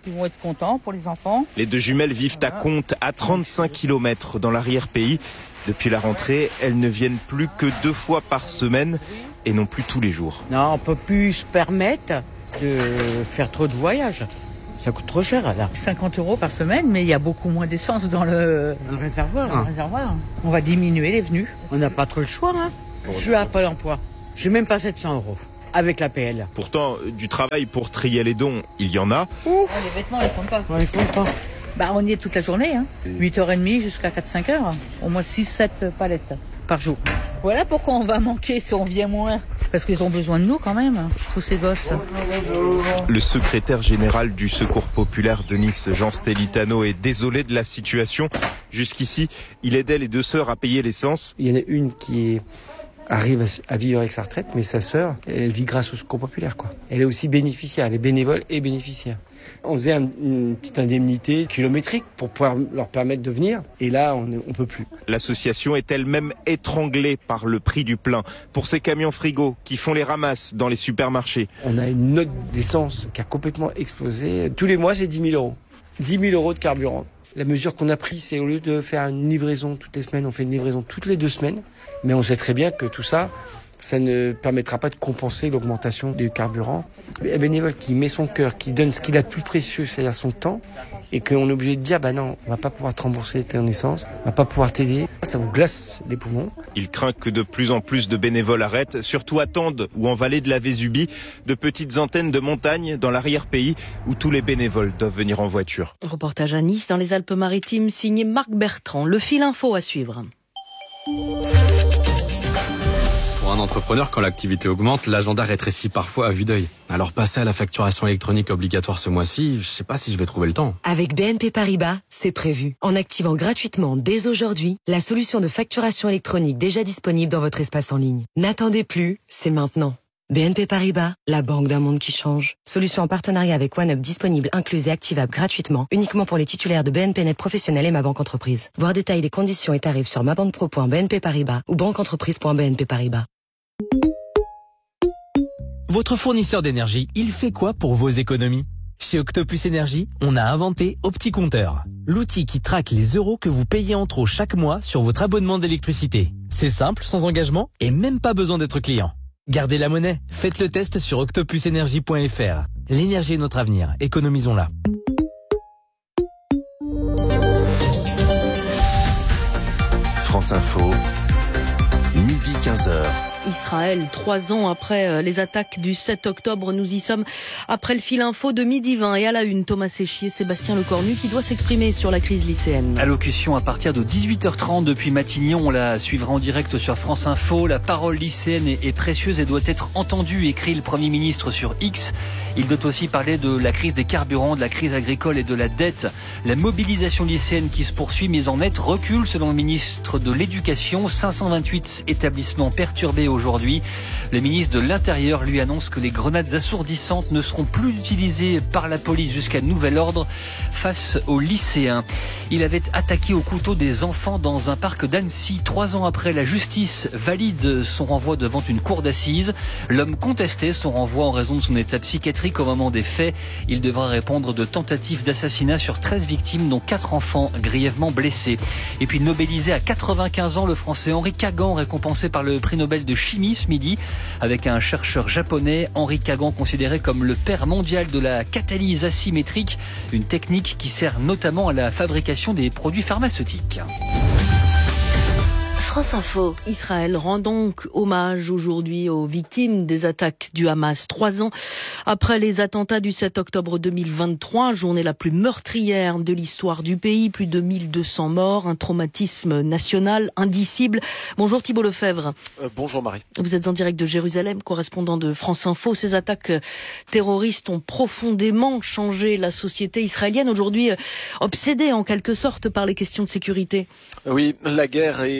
Ils vont être contents pour les enfants. Les deux jumelles vivent à Contes, à trente-cinq kilomètres dans l'arrière-pays. Depuis la rentrée, elles ne viennent plus que deux fois par semaine et non plus tous les jours. Non, on peut plus se permettre de faire trop de voyages. Ça coûte trop cher là. cinquante euros par semaine, mais il y a beaucoup moins d'essence dans le, dans le réservoir. Dans le réservoir. On va diminuer les venues. On n'a pas trop le choix. Hein. Je suis à Pôle emploi. Je n'ai même pas sept cents euros avec l'A P L. Pourtant, du travail pour trier les dons, il y en a. Ouf. Les vêtements, ils ne comptent pas. On les compte pas. Bah, on y est toute la journée, hein. huit heures trente jusqu'à quatre cinq heures. Au moins six sept palettes par jour. Voilà pourquoi on va manquer si on vient moins. Parce qu'ils ont besoin de nous quand même, tous ces gosses. Le secrétaire général du Secours populaire de Nice, Jean Stelitano, est désolé de la situation. Jusqu'ici, il aidait les deux sœurs à payer l'essence. Il y en a une qui arrive à vivre avec sa retraite, mais sa sœur, elle vit grâce au Secours populaire, quoi. Elle est aussi bénéficiaire, elle est bénévole et bénéficiaire. On faisait un, une petite indemnité kilométrique pour pouvoir leur permettre de venir. Et là, on ne peut plus. L'association est elle-même étranglée par le prix du plein. Pour ces camions frigo qui font les ramasses dans les supermarchés. On a une note d'essence qui a complètement explosé. Tous les mois, c'est dix mille euros. dix mille euros de carburant. La mesure qu'on a prise, c'est au lieu de faire une livraison toutes les semaines, on fait une livraison toutes les deux semaines. Mais on sait très bien que tout ça, ça ne permettra pas de compenser l'augmentation du carburant. Un bénévole qui met son cœur, qui donne ce qu'il a de plus précieux, c'est-à-dire son temps, et qu'on est obligé de dire, bah non, on va pas pouvoir te rembourser ton essence, on va pas pouvoir t'aider, ça vous glace les poumons. Il craint que de plus en plus de bénévoles arrêtent, surtout à Tende ou en vallée de la Vésubie, de petites antennes de montagne dans l'arrière-pays où tous les bénévoles doivent venir en voiture. Reportage à Nice, dans les Alpes-Maritimes, signé Marc Bertrand. Le fil info à suivre. Pour un entrepreneur, quand l'activité augmente, l'agenda rétrécit parfois à vue d'œil. Alors passer à la facturation électronique obligatoire ce mois-ci, je sais pas si je vais trouver le temps. Avec B N P Paribas, c'est prévu. En activant gratuitement dès aujourd'hui la solution de facturation électronique déjà disponible dans votre espace en ligne. N'attendez plus, c'est maintenant. B N P Paribas, la banque d'un monde qui change. Solution en partenariat avec OneUp disponible, incluse et activable gratuitement, uniquement pour les titulaires de B N P Net Professionnel et Ma Banque Entreprise. Voir détail des conditions et tarifs sur mabanquepro point b n p paribas ou banqueentreprise point b n p paribas. Votre fournisseur d'énergie, il fait quoi pour vos économies? Chez Octopus Énergie, on a inventé OptiCompteur, l'outil qui traque les euros que vous payez en trop chaque mois sur votre abonnement d'électricité. C'est simple, sans engagement et même pas besoin d'être client. Gardez la monnaie, faites le test sur octopus énergie point f r. L'énergie est notre avenir, économisons-la. France Info, midi quinze heures. Israël, trois ans après les attaques du sept octobre, nous y sommes après le fil info de midi vingt et à la une, Thomas Séchier, Sébastien Lecornu qui doit s'exprimer sur la crise lycéenne. Allocution à partir de dix-huit heures trente depuis Matignon, on la suivra en direct sur France Info. La parole lycéenne est, est précieuse et doit être entendue, écrit le Premier ministre sur X. Il doit aussi parler de la crise des carburants, de la crise agricole et de la dette. La mobilisation lycéenne qui se poursuit, mais en net recul selon le ministre de l'Éducation. cinq cent vingt-huit établissements perturbés aujourd'hui. Le ministre de l'Intérieur lui annonce que les grenades assourdissantes ne seront plus utilisées par la police jusqu'à nouvel ordre face aux lycéens. Il avait attaqué au couteau des enfants dans un parc d'Annecy. Trois ans après, la justice valide son renvoi devant une cour d'assises. L'homme contestait son renvoi en raison de son état psychiatrique au moment des faits. Il devra répondre de tentatives d'assassinat sur treize victimes, dont quatre enfants grièvement blessés. Et puis nobélisé à quatre-vingt-quinze ans, le français Henri Kagan, récompensé par le prix Nobel de chimie ce midi, avec un chercheur japonais, Henri Kagan, considéré comme le père mondial de la catalyse asymétrique, une technique qui sert notamment à la fabrication des produits pharmaceutiques. France Info. Israël rend donc hommage aujourd'hui aux victimes des attaques du Hamas. Trois ans après les attentats du sept octobre deux mille vingt-trois, journée la plus meurtrière de l'histoire du pays, plus de mille deux cents morts, un traumatisme national indicible. Bonjour Thibault Lefebvre. Euh, bonjour Marie. Vous êtes en direct de Jérusalem, correspondant de France Info. Ces attaques terroristes ont profondément changé la société israélienne, aujourd'hui obsédée en quelque sorte par les questions de sécurité. Oui, la guerre est, est évidente.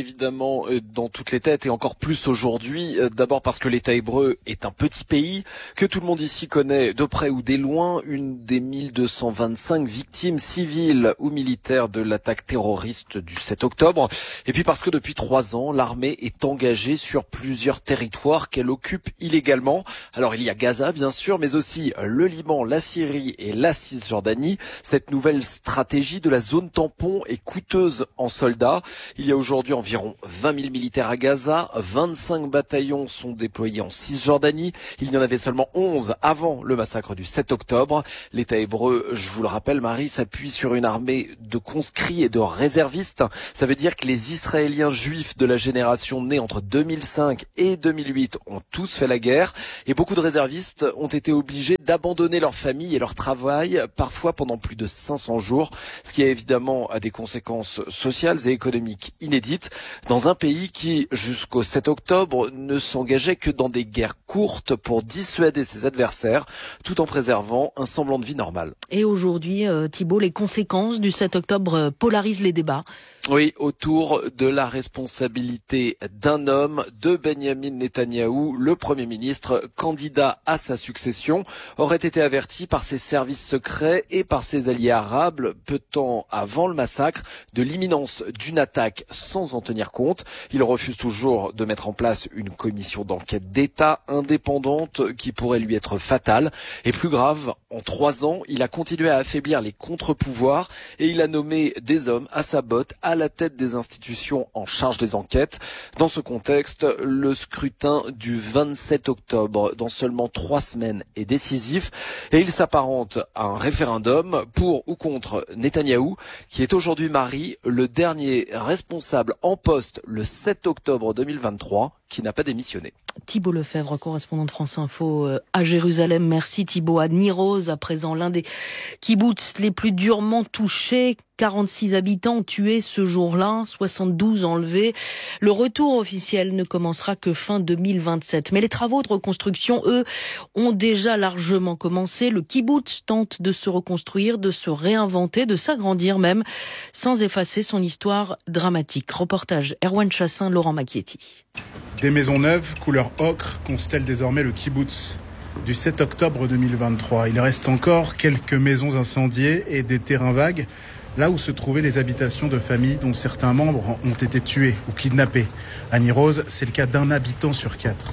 évidemment dans toutes les têtes et encore plus aujourd'hui. D'abord parce que l'État hébreu est un petit pays, que tout le monde ici connaît de près ou de loin, une des mille deux cent vingt-cinq victimes civiles ou militaires de l'attaque terroriste du sept octobre. Et puis parce que depuis trois ans, l'armée est engagée sur plusieurs territoires qu'elle occupe illégalement. Alors il y a Gaza bien sûr, mais aussi le Liban, la Syrie et la Cisjordanie. Cette nouvelle stratégie de la zone tampon est coûteuse en soldats. Il y a aujourd'hui environ vingt mille militaires à Gaza, vingt-cinq bataillons sont déployés en Cisjordanie. Il y en avait seulement onze avant le massacre du sept octobre. L'État hébreu, je vous le rappelle, Marie, s'appuie sur une armée de conscrits et de réservistes. Ça veut dire que les Israéliens juifs de la génération née entre deux mille cinq et deux mille huit ont tous fait la guerre et beaucoup de réservistes ont été obligés d'abandonner leur famille et leur travail, parfois pendant plus de cinq cents jours, ce qui a évidemment a des conséquences sociales et économiques inédites dans un pays qui, jusqu'au sept octobre, ne s'engageait que dans des guerres courtes pour dissuader ses adversaires, tout en préservant un semblant de vie normale. Et aujourd'hui, euh, Thibault, les conséquences du sept octobre polarisent les débats. Oui, autour de la responsabilité d'un homme, de Benyamin Netanyahou, le Premier ministre, candidat à sa succession, aurait été averti par ses services secrets et par ses alliés arabes, peu de temps avant le massacre, de l'imminence d'une attaque sans en tenir compte. Il refuse toujours de mettre en place une commission d'enquête d'État indépendante qui pourrait lui être fatale. Et plus grave, en trois ans, il a continué à affaiblir les contre-pouvoirs et il a nommé des hommes à sa botte, à la tête des institutions en charge des enquêtes. Dans ce contexte, le scrutin du vingt-sept octobre, dans seulement trois semaines, est décisif et il s'apparente à un référendum pour ou contre Netanyahou, qui est aujourd'hui, Marie, le dernier responsable en poste le sept octobre deux mille vingt-trois, qui n'a pas démissionné. Thibault Lefebvre, correspondant de France Info à Jérusalem. Merci Thibault. À Niroz, à présent, l'un des kibboutz les plus durement touchés. quarante-six habitants tués ce jour-là, soixante-douze enlevés. Le retour officiel ne commencera que fin deux mille vingt-sept. Mais les travaux de reconstruction, eux, ont déjà largement commencé. Le kibboutz tente de se reconstruire, de se réinventer, de s'agrandir même, sans effacer son histoire dramatique. Reportage Erwan Chassin, Laurent Macchietti. Des maisons neuves, couleur ocre, constellent désormais le kibboutz du sept octobre deux mille vingt-trois. Il reste encore quelques maisons incendiées et des terrains vagues, là où se trouvaient les habitations de familles dont certains membres ont été tués ou kidnappés. À Niroz, c'est le cas d'un habitant sur quatre.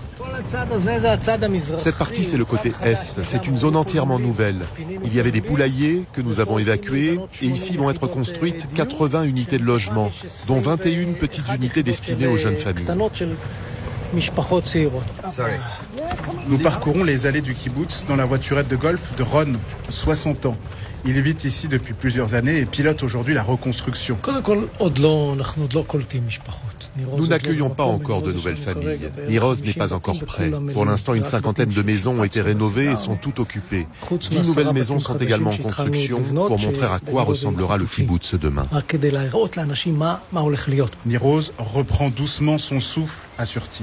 Cette partie, c'est le côté est. C'est une zone entièrement nouvelle. Il y avait des poulaillers que nous avons évacués et ici vont être construites quatre-vingts unités de logement, dont vingt et une petites unités destinées aux jeunes familles. Nous parcourons les allées du kibboutz dans la voiturette de golf de Ron, soixante ans. Il vit ici depuis plusieurs années et pilote aujourd'hui la reconstruction. Nous n'accueillons pas encore de nouvelles familles. Niroz n'est pas encore prêt. Pour l'instant, une cinquantaine de maisons ont été rénovées et sont toutes occupées. Dix nouvelles maisons sont également en construction pour montrer à quoi ressemblera le kibboutz demain. Niroz reprend doucement son souffle, assure-t-il.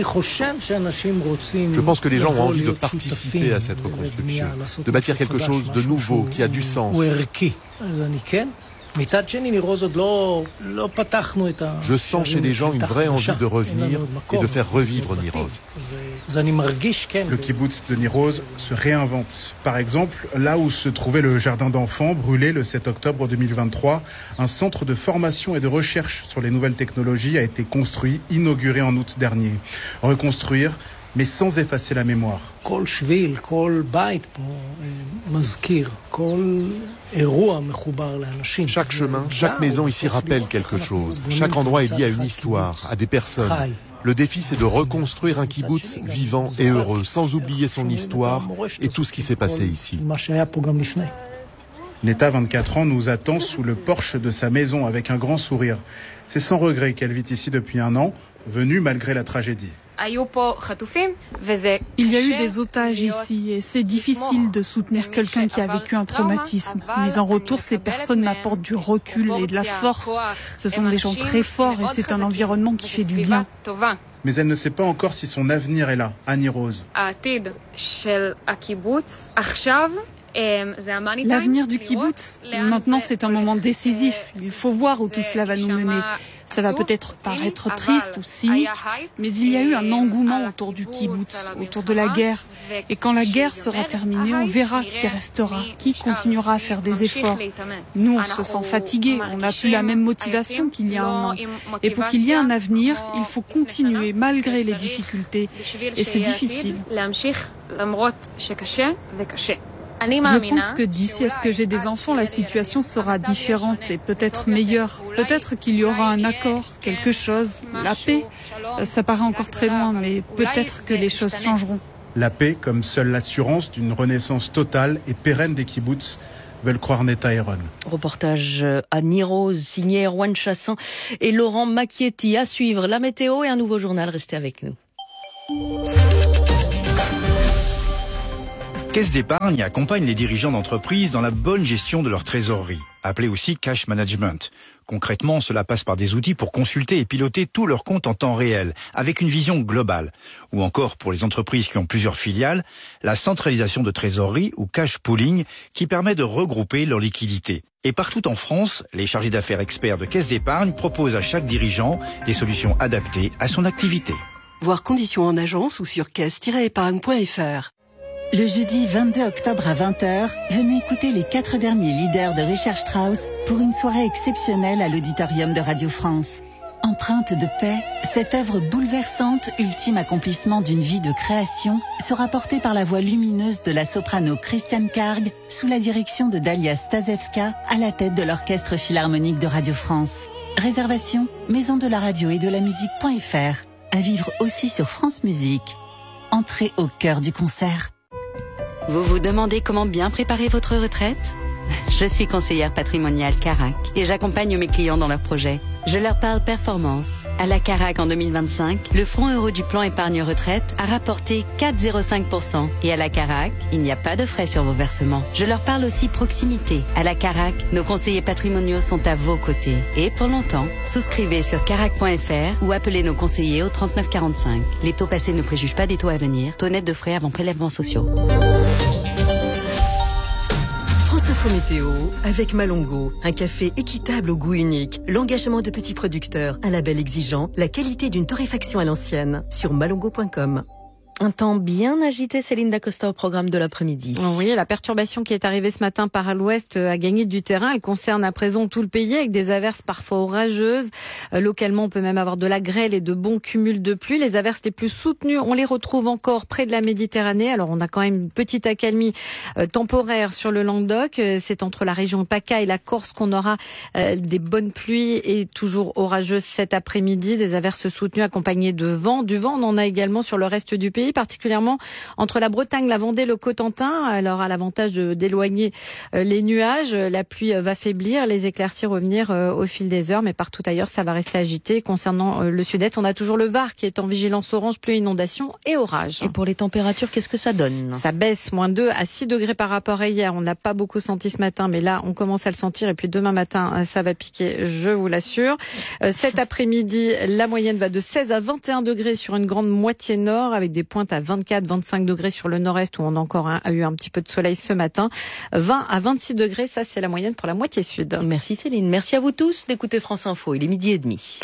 Je pense que les gens ont envie de participer à cette reconstruction, de bâtir quelque chose de nouveau qui a du sens. Je sens chez les gens une vraie envie de revenir et de faire revivre Niroz. Le kibboutz de Niroz se réinvente. Par exemple, là où se trouvait le jardin d'enfants, brûlé le sept octobre deux mille vingt-trois, un centre de formation et de recherche sur les nouvelles technologies a été construit, inauguré en août dernier. Reconstruire, mais sans effacer la mémoire. Chaque chemin, chaque maison ici rappelle quelque chose. Chaque endroit est lié à une histoire, à des personnes. Le défi, c'est de reconstruire un kibboutz vivant et heureux, sans oublier son histoire et tout ce qui s'est passé ici. Neta, vingt-quatre ans, nous attend sous le porche de sa maison avec un grand sourire. C'est sans regret qu'elle vit ici depuis un an, venue malgré la tragédie. Il y a eu des otages ici et c'est difficile de soutenir quelqu'un qui a vécu un traumatisme. Mais en retour, ces personnes m'apportent du recul et de la force. Ce sont des gens très forts et c'est un environnement qui fait du bien. Mais elle ne sait pas encore si son avenir est là, à Niroz. L'avenir du kibboutz, maintenant c'est un moment décisif. Il faut voir où tout cela va nous mener. Ça va peut-être paraître triste ou cynique, mais il y a eu un engouement autour du kibboutz, autour de la guerre. Et quand la guerre sera terminée, on verra qui restera, qui continuera à faire des efforts. Nous, on se sent fatigués, on n'a plus la même motivation qu'il y a un an. Et pour qu'il y ait un avenir, il faut continuer malgré les difficultés. Et c'est difficile. Je pense que d'ici à ce que j'ai des enfants, la situation sera différente et peut-être meilleure. Peut-être qu'il y aura un accord, quelque chose, la paix. Ça paraît encore très loin, mais peut-être que les choses changeront. La paix comme seule l'assurance d'une renaissance totale et pérenne des kibboutz, veulent croire Neta et Ron. Reportage à Nirose, signé Erwan Chassin et Laurent Macchietti. À suivre la météo et un nouveau journal. Restez avec nous. Caisse d'épargne accompagne les dirigeants d'entreprises dans la bonne gestion de leur trésorerie, appelée aussi cash management. Concrètement, cela passe par des outils pour consulter et piloter tous leurs comptes en temps réel, avec une vision globale. Ou encore, pour les entreprises qui ont plusieurs filiales, la centralisation de trésorerie ou cash pooling qui permet de regrouper leurs liquidités. Et partout en France, les chargés d'affaires experts de Caisse d'épargne proposent à chaque dirigeant des solutions adaptées à son activité. Voir conditions en agence ou sur caisse tiret épargne point f r. Le jeudi vingt-deux octobre à vingt heures, venez écouter les quatre derniers leaders de Richard Strauss pour une soirée exceptionnelle à l'auditorium de Radio France. Empreinte de paix, cette œuvre bouleversante, ultime accomplissement d'une vie de création, sera portée par la voix lumineuse de la soprano Christiane Karg sous la direction de Dalia Stasevska à la tête de l'Orchestre Philharmonique de Radio France. Réservation, maison de la radio et de la musique.fr. À vivre aussi sur France Musique. Entrez au cœur du concert. Vous vous demandez comment bien préparer votre retraite ? Je suis conseillère patrimoniale Carac et j'accompagne mes clients dans leurs projets. Je leur parle performance. À la Carac en deux mille vingt-cinq, le fonds euro du plan épargne retraite a rapporté quatre virgule zéro cinq pour cent. Et à la Carac, il n'y a pas de frais sur vos versements. Je leur parle aussi proximité. À la Carac, nos conseillers patrimoniaux sont à vos côtés. Et pour longtemps, souscrivez sur carac point f r ou appelez nos conseillers au trente-neuf quarante-cinq. Les taux passés ne préjugent pas des taux à venir. Taux net de frais avant prélèvements sociaux. France Info Météo avec Malongo, un café équitable au goût unique, l'engagement de petits producteurs, un label exigeant, la qualité d'une torréfaction à l'ancienne sur malongo point com. Un temps bien agité, Céline Dacosta, au programme de l'après-midi. Oui, la perturbation qui est arrivée ce matin par l'ouest a gagné du terrain. Elle concerne à présent tout le pays avec des averses parfois orageuses. Euh, localement, on peut même avoir de la grêle et de bons cumuls de pluie. Les averses les plus soutenues, on les retrouve encore près de la Méditerranée. Alors, on a quand même une petite accalmie euh, temporaire sur le Languedoc. Euh, c'est entre la région PACA et la Corse qu'on aura euh, des bonnes pluies et toujours orageuses cet après-midi. Des averses soutenues accompagnées de vent. Du vent, on en a également sur le reste du pays, particulièrement entre la Bretagne, la Vendée, le Cotentin. Alors, à l'avantage de, d'éloigner euh, les nuages, la pluie euh, va faiblir, les éclaircies revenir euh, au fil des heures, mais partout ailleurs, ça va rester agité. Concernant euh, le sud-est, on a toujours le Var qui est en vigilance orange, pluie, inondation et orage. Et pour les températures, qu'est-ce que ça donne ? Ça baisse, moins deux à six degrés par rapport à hier. On n'a pas beaucoup senti ce matin, mais là, on commence à le sentir. Et puis demain matin, ça va piquer, je vous l'assure. Euh, cet après-midi, la moyenne va de seize à vingt et un degrés sur une grande moitié nord, avec des pointes à vingt-quatre à vingt-cinq degrés sur le nord-est où on a encore un, a eu un petit peu de soleil ce matin. vingt à vingt-six degrés, ça c'est la moyenne pour la moitié sud. Merci Céline. Merci à vous tous d'écouter France Info. Il est midi et demi.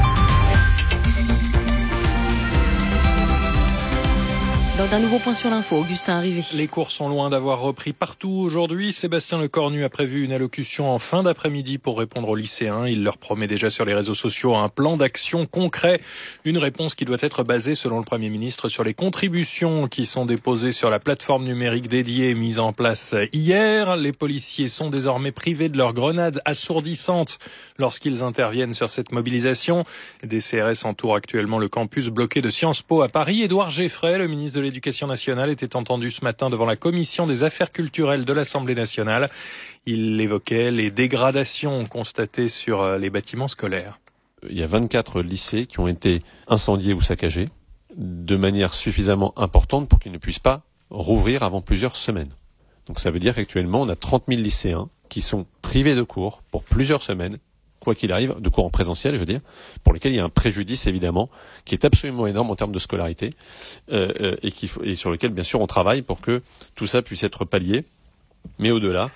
Lors d'un nouveau point sur l'info, Augustin Arrivé. Les cours sont loin d'avoir repris partout aujourd'hui. Sébastien Lecornu a prévu une allocution en fin d'après-midi pour répondre aux lycéens. Il leur promet déjà sur les réseaux sociaux un plan d'action concret. Une réponse qui doit être basée, selon le Premier ministre, sur les contributions qui sont déposées sur la plateforme numérique dédiée mise en place hier. Les policiers sont désormais privés de leurs grenades assourdissantes lorsqu'ils interviennent sur cette mobilisation. Des C R S entourent actuellement le campus bloqué de Sciences Po à Paris. Édouard Geffray, le ministre de l'Éducation nationale, était entendu ce matin devant la commission des affaires culturelles de l'Assemblée nationale. Il évoquait les dégradations constatées sur les bâtiments scolaires. Il y a vingt-quatre lycées qui ont été incendiés ou saccagés de manière suffisamment importante pour qu'ils ne puissent pas rouvrir avant plusieurs semaines. Donc ça veut dire qu'actuellement, on a trente mille lycéens qui sont privés de cours pour plusieurs semaines, quoi qu'il arrive, de cours en présentiel, je veux dire, pour lesquels il y a un préjudice, évidemment, qui est absolument énorme en termes de scolarité, euh, euh, et, qui, et sur lequel, bien sûr, on travaille pour que tout ça puisse être pallié. Mais au-delà,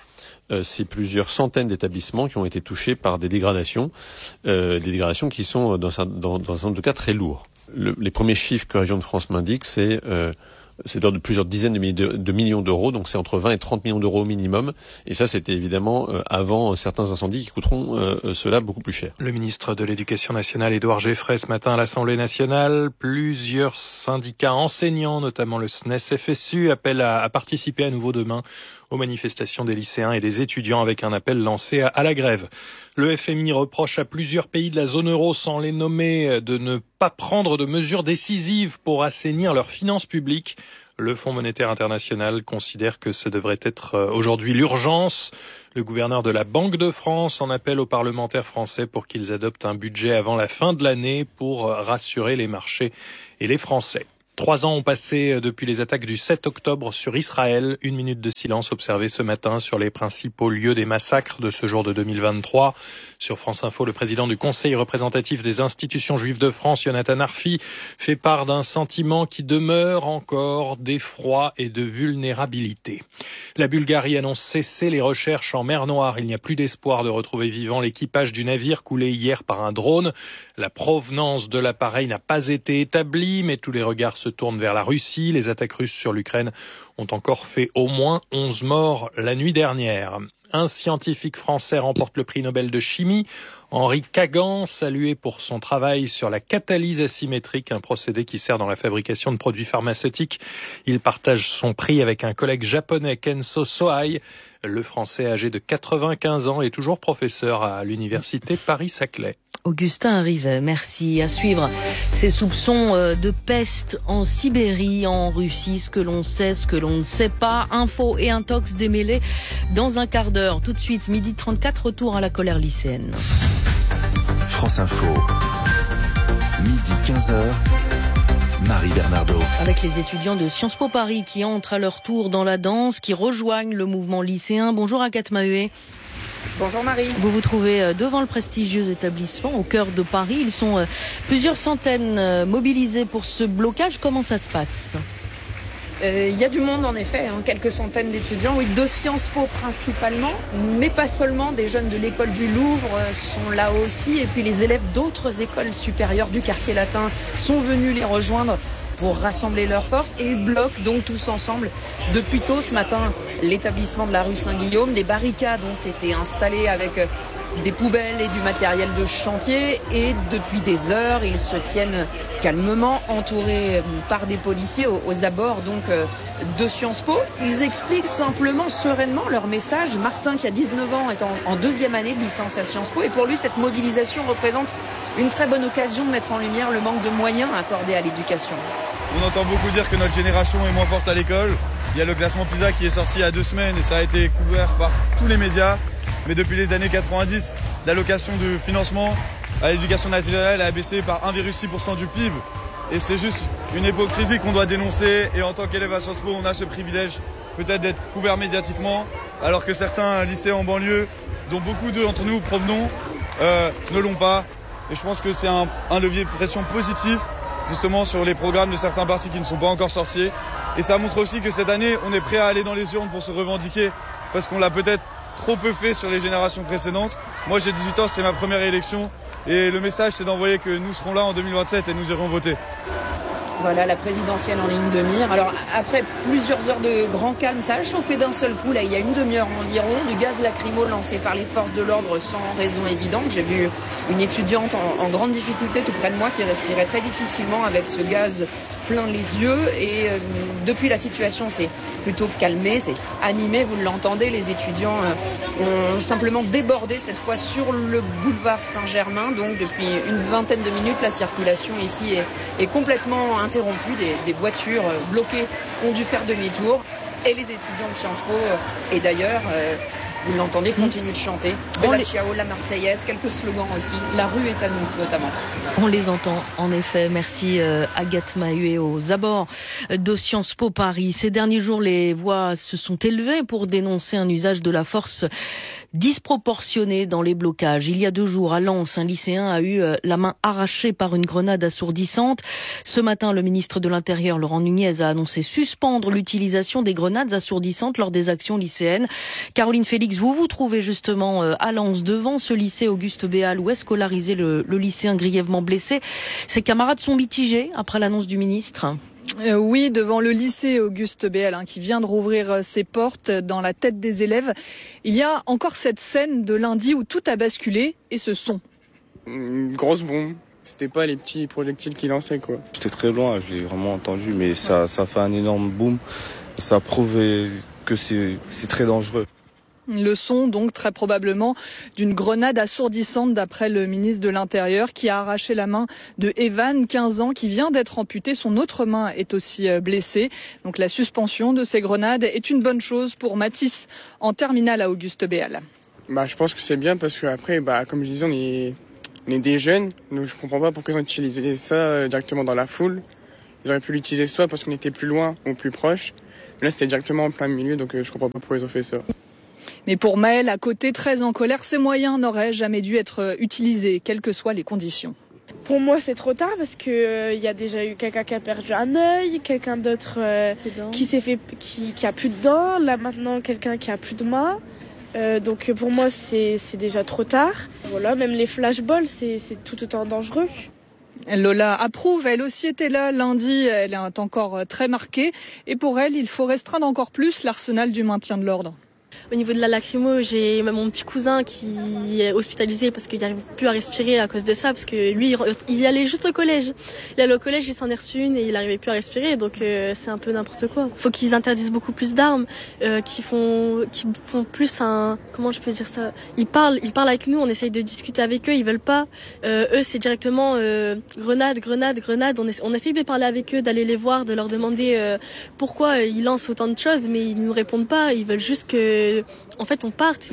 euh, c'est plusieurs centaines d'établissements qui ont été touchés par des dégradations, euh, des dégradations qui sont dans un, dans, dans un certain nombre de cas très lourds. Le, les premiers chiffres que la région de France m'indique, c'est euh, c'est d'ordre de plusieurs dizaines de, milliers de, de millions d'euros, donc c'est entre vingt et trente millions d'euros au minimum. Et ça, c'était évidemment euh, avant certains incendies qui coûteront euh, cela beaucoup plus cher. Le ministre de l'Éducation nationale, Édouard Geffray, ce matin à l'Assemblée nationale, plusieurs syndicats enseignants, notamment le S N E S F S U, appellent à, à participer à nouveau demain aux manifestations des lycéens et des étudiants avec un appel lancé à, à la grève. Le F M I reproche à plusieurs pays de la zone euro, sans les nommer, de ne pas prendre de mesures décisives pour assainir leurs finances publiques. Le Fonds monétaire international considère que ce devrait être aujourd'hui l'urgence. Le gouverneur de la Banque de France en appelle aux parlementaires français pour qu'ils adoptent un budget avant la fin de l'année pour rassurer les marchés et les Français. Trois ans ont passé depuis les attaques du sept octobre sur Israël. Une minute de silence observée ce matin sur les principaux lieux des massacres de ce jour de deux mille vingt-trois. Sur France Info, le président du Conseil représentatif des institutions juives de France, Yonatan Arfi, fait part d'un sentiment qui demeure encore d'effroi et de vulnérabilité. La Bulgarie annonce cesser les recherches en mer Noire. Il n'y a plus d'espoir de retrouver vivant l'équipage du navire coulé hier par un drone. La provenance de l'appareil n'a pas été établie, mais tous les regards se tournent vers la Russie. Les attaques russes sur l'Ukraine ont encore fait au moins onze morts la nuit dernière. Un scientifique français remporte le prix Nobel de chimie. Henri Kagan, salué pour son travail sur la catalyse asymétrique, un procédé qui sert dans la fabrication de produits pharmaceutiques. Il partage son prix avec un collègue japonais, Kenso Sohai. Le français âgé de quatre-vingt-quinze ans est toujours professeur à l'université Paris-Saclay. Augustin Arrivet, merci. À suivre ces soupçons de peste en Sibérie, en Russie, ce que l'on sait, ce que l'on ne sait pas. Info et intox démêlés dans un quart d'heure. Tout de suite, midi trente-quatre, retour à la colère lycéenne. France Info, midi quinze heures. Marie Bernardo. Avec les étudiants de Sciences Po Paris qui entrent à leur tour dans la danse, qui rejoignent le mouvement lycéen. Bonjour Agathe Maheuet. Bonjour Marie. Vous vous trouvez devant le prestigieux établissement au cœur de Paris. Ils sont plusieurs centaines mobilisés pour ce blocage. Comment ça se passe ? Il euh, y a du monde en effet, hein, quelques centaines d'étudiants, oui, de Sciences Po principalement, mais pas seulement. Des jeunes de l'école du Louvre sont là aussi, et puis les élèves d'autres écoles supérieures du quartier latin sont venus les rejoindre pour rassembler leurs forces, et ils bloquent donc tous ensemble depuis tôt ce matin l'établissement de la rue Saint-Guillaume. Des barricades ont été installées avec des poubelles et du matériel de chantier, et depuis des heures ils se tiennent calmement, entourés par des policiers aux, aux abords donc de Sciences Po. Ils expliquent simplement sereinement leur message. Martin, qui a dix-neuf ans, est en, en deuxième année de licence à Sciences Po, et pour lui cette mobilisation représente une très bonne occasion de mettre en lumière le manque de moyens accordés à l'éducation. On entend beaucoup dire que notre génération est moins forte à l'école. Il y a le classement PISA qui est sorti il y a deux semaines et ça a été couvert par tous les médias. Mais depuis les années quatre-vingt-dix, l'allocation de financement à l'éducation nationale a baissé par un virgule six pour cent du P I B. Et c'est juste une hypocrisie qu'on doit dénoncer. Et en tant qu'élève à Sciences Po, on a ce privilège peut-être d'être couvert médiatiquement, alors que certains lycées en banlieue, dont beaucoup d'entre nous provenons, euh, ne l'ont pas. Et je pense que c'est un, un levier de pression positif, justement, sur les programmes de certains partis qui ne sont pas encore sortis. Et ça montre aussi que cette année, on est prêt à aller dans les urnes pour se revendiquer, parce qu'on l'a peut-être trop peu fait sur les générations précédentes. Moi, j'ai dix-huit ans, c'est ma première élection. Et le message, c'est d'envoyer que nous serons là en deux mille vingt-sept et nous irons voter. Voilà, la présidentielle en ligne de mire. Alors, après plusieurs heures de grand calme, ça a chauffé d'un seul coup, là, il y a une demi-heure environ, du gaz lacrymo lancé par les forces de l'ordre sans raison évidente. J'ai vu une étudiante en, en grande difficulté tout près de moi qui respirait très difficilement avec ce gaz plein les yeux. Et euh, depuis, la situation s'est plutôt calmée, c'est animé, vous l'entendez. Les étudiants euh, ont simplement débordé cette fois sur le boulevard Saint-Germain. Donc, depuis une vingtaine de minutes, la circulation ici est, est complètement interrompu, des, des voitures bloquées ont dû faire demi-tour, et les étudiants de Sciences Po et d'ailleurs, euh, vous l'entendez, continuent de chanter Bella Ciao, la Marseillaise, quelques slogans aussi, la rue est à nous notamment. On les entend en effet. Merci euh, Agathe Maheuet aux abords de Sciences Po Paris. Ces derniers jours, les voix se sont élevées pour dénoncer un usage de la force disproportionné dans les blocages. Il y a deux jours, à Lens, un lycéen a eu la main arrachée par une grenade assourdissante. Ce matin, le ministre de l'Intérieur, Laurent Nunez, a annoncé suspendre l'utilisation des grenades assourdissantes lors des actions lycéennes. Caroline Félix, Félix, vous vous trouvez justement à Lens, devant ce lycée Auguste Béal où est scolarisé le, le lycéen grièvement blessé. Ses camarades sont mitigés après l'annonce du ministre. Euh, oui, devant le lycée Auguste Béal, hein, qui vient de rouvrir ses portes dans la tête des élèves. Il y a encore cette scène de lundi où tout a basculé et ce son. Une grosse bombe. C'était pas les petits projectiles qu'il lançait, quoi. J'étais très loin, je l'ai vraiment entendu, mais ça, ça fait un énorme boom. Ça prouve que c'est, c'est très dangereux. Le son, donc, très probablement d'une grenade assourdissante d'après le ministre de l'Intérieur qui a arraché la main de Evan, quinze ans, qui vient d'être amputé. Son autre main est aussi blessée. Donc la suspension de ces grenades est une bonne chose pour Mathis en terminale à Auguste Béal. Bah, je pense que c'est bien parce qu'après, bah, comme je disais, on est, on est des jeunes. Donc je comprends pas pourquoi ils ont utilisé ça directement dans la foule. Ils auraient pu l'utiliser soit parce qu'on était plus loin ou plus proche. Mais là, c'était directement en plein milieu, donc je comprends pas pourquoi ils ont fait ça. Mais pour Maël, à côté, très en colère, ces moyens n'auraient jamais dû être utilisés, quelles que soient les conditions. Pour moi, c'est trop tard parce qu'il euh, y a déjà eu quelqu'un qui a perdu un œil, quelqu'un d'autre euh, qui s'est fait, qui, qui a plus de dents, là maintenant quelqu'un qui a plus de main. Euh, donc pour moi, c'est, c'est déjà trop tard. Voilà, même les flashballs, c'est, c'est tout autant dangereux. Lola approuve, elle aussi était là lundi, elle est encore très marquée. Et pour elle, il faut restreindre encore plus l'arsenal du maintien de l'ordre. Au niveau de la lacrymo, j'ai mon petit cousin qui est hospitalisé parce qu'il n'arrive plus à respirer à cause de ça, parce que lui, il allait juste au collège. Il allait au collège, il s'en est reçu une et il n'arrivait plus à respirer, donc euh, c'est un peu n'importe quoi. Il faut qu'ils interdisent beaucoup plus d'armes, euh, qu'ils font, qu'ils font plus un... Comment je peux dire ça ? Ils parlent, ils parlent avec nous, on essaye de discuter avec eux, ils veulent pas. Euh, eux, c'est directement euh, grenade, grenade, grenade. On, essaie, on essaye de parler avec eux, d'aller les voir, de leur demander euh, pourquoi ils lancent autant de choses, mais ils nous répondent pas, ils veulent juste que... En fait, on parte.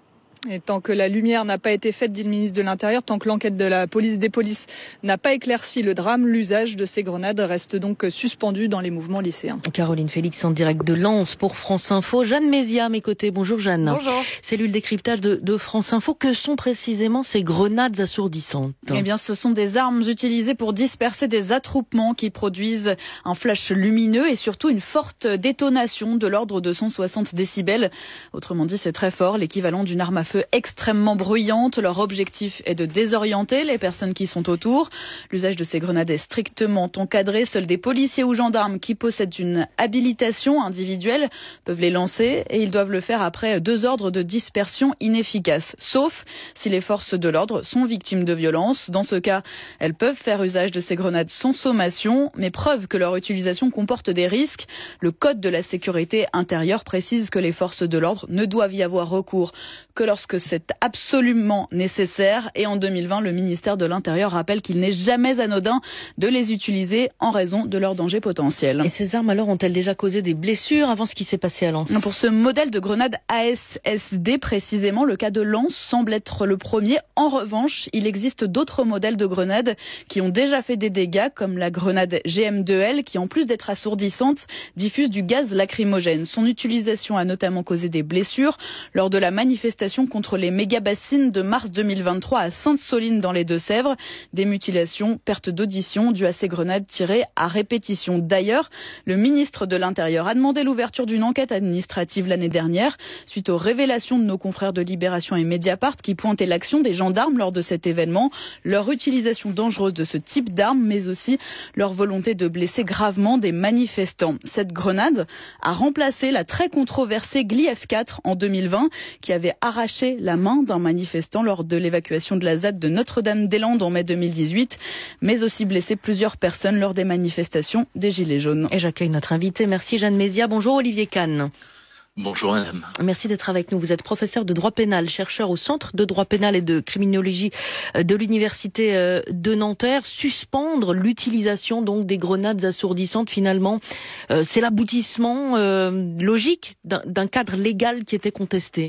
Et tant que la lumière n'a pas été faite, dit le ministre de l'Intérieur, tant que l'enquête de la police des polices n'a pas éclairci le drame, l'usage de ces grenades reste donc suspendu dans les mouvements lycéens. Caroline Félix en direct de Lens pour France Info. Jeanne Mézia à mes côtés. Bonjour Jeanne. Bonjour. Cellule décryptage de, de France Info. Que sont précisément ces grenades assourdissantes ? Eh bien, ce sont des armes utilisées pour disperser des attroupements qui produisent un flash lumineux et surtout une forte détonation de l'ordre de cent soixante décibels. Autrement dit, c'est très fort, l'équivalent d'une arme à feu extrêmement bruyante. Leur objectif est de désorienter les personnes qui sont autour. L'usage de ces grenades est strictement encadré. Seuls des policiers ou gendarmes qui possèdent une habilitation individuelle peuvent les lancer et ils doivent le faire après deux ordres de dispersion inefficaces. Sauf si les forces de l'ordre sont victimes de violences. Dans ce cas, elles peuvent faire usage de ces grenades sans sommation, mais preuve que leur utilisation comporte des risques. Le Code de la sécurité intérieure précise que les forces de l'ordre ne doivent y avoir recours que lorsque c'est absolument nécessaire. Et en deux mille vingt, le ministère de l'Intérieur rappelle qu'il n'est jamais anodin de les utiliser en raison de leur danger potentiel. Et ces armes alors ont-elles déjà causé des blessures avant ce qui s'est passé à Lens ? Pour ce modèle de grenade A S S D précisément, le cas de Lens semble être le premier. En revanche, il existe d'autres modèles de grenades qui ont déjà fait des dégâts, comme la grenade G M deux L qui, en plus d'être assourdissante, diffuse du gaz lacrymogène. Son utilisation a notamment causé des blessures lors de la manifestation contre les méga-bassines de mars deux mille vingt-trois à Sainte-Soline dans les Deux-Sèvres. Des mutilations, pertes d'audition dues à ces grenades tirées à répétition. D'ailleurs, le ministre de l'Intérieur a demandé l'ouverture d'une enquête administrative l'année dernière suite aux révélations de nos confrères de Libération et Mediapart qui pointaient l'action des gendarmes lors de cet événement, leur utilisation dangereuse de ce type d'armes, mais aussi leur volonté de blesser gravement des manifestants. Cette grenade a remplacé la très controversée Gli F quatre en deux mille vingt qui avait arraché la main d'un manifestant lors de l'évacuation de la Z A D de Notre-Dame-des-Landes en mai deux mille dix-huit, mais aussi blessé plusieurs personnes lors des manifestations des Gilets jaunes. Et j'accueille notre invité. Merci Jeanne Mézia. Bonjour Olivier Kahn. Bonjour madame. Merci d'être avec nous. Vous êtes professeur de droit pénal, chercheur au Centre de droit pénal et de criminologie de l'Université de Nanterre. Suspendre l'utilisation donc des grenades assourdissantes, finalement, euh, c'est l'aboutissement euh, logique d'un, d'un cadre légal qui était contesté.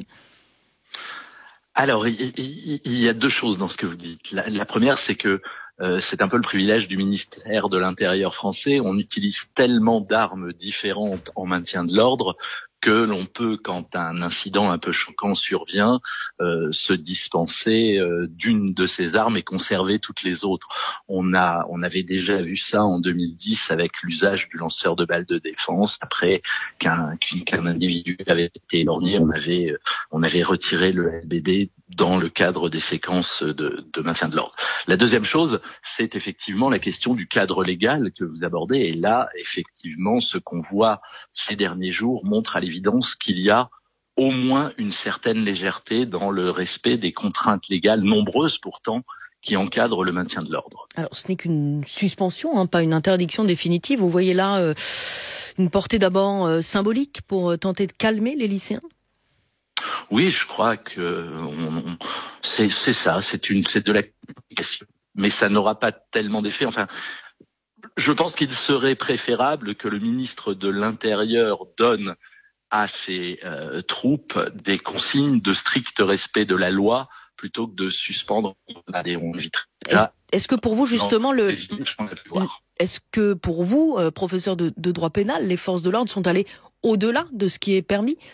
Alors, il, il, il y a deux choses dans ce que vous dites. La, la première, c'est que euh, c'est un peu le privilège du ministère de l'Intérieur français. On utilise tellement d'armes différentes en maintien de l'ordre que l'on peut, quand un incident un peu choquant survient, euh, se dispenser euh, d'une de ces armes et conserver toutes les autres. On a, on avait déjà vu ça en deux mille dix avec l'usage du lanceur de balles de défense. Après qu'un, qu'un individu avait été éborgné, on avait on avait retiré le L B D dans le cadre des séquences de, de maintien de l'ordre. La deuxième chose, c'est effectivement la question du cadre légal que vous abordez. Et là, effectivement, ce qu'on voit ces derniers jours montre à l'évidence qu'il y a au moins une certaine légèreté dans le respect des contraintes légales, nombreuses pourtant, qui encadrent le maintien de l'ordre. Alors, ce n'est qu'une suspension, hein, pas une interdiction définitive. Vous voyez là euh, une portée d'abord euh, symbolique pour euh, tenter de calmer les lycéens ? Oui, je crois que on, on, c'est, c'est ça, c'est, une, c'est de la communication. Mais ça n'aura pas tellement d'effet. Enfin, je pense qu'il serait préférable que le ministre de l'Intérieur donne à ses euh, troupes des consignes de strict respect de la loi plutôt que de suspendre des est-ce, est-ce que pour vous, justement, le, est-ce que pour vous, euh, professeur de, de droit pénal, les forces de l'ordre sont allées au-delà de ce qui est permis ?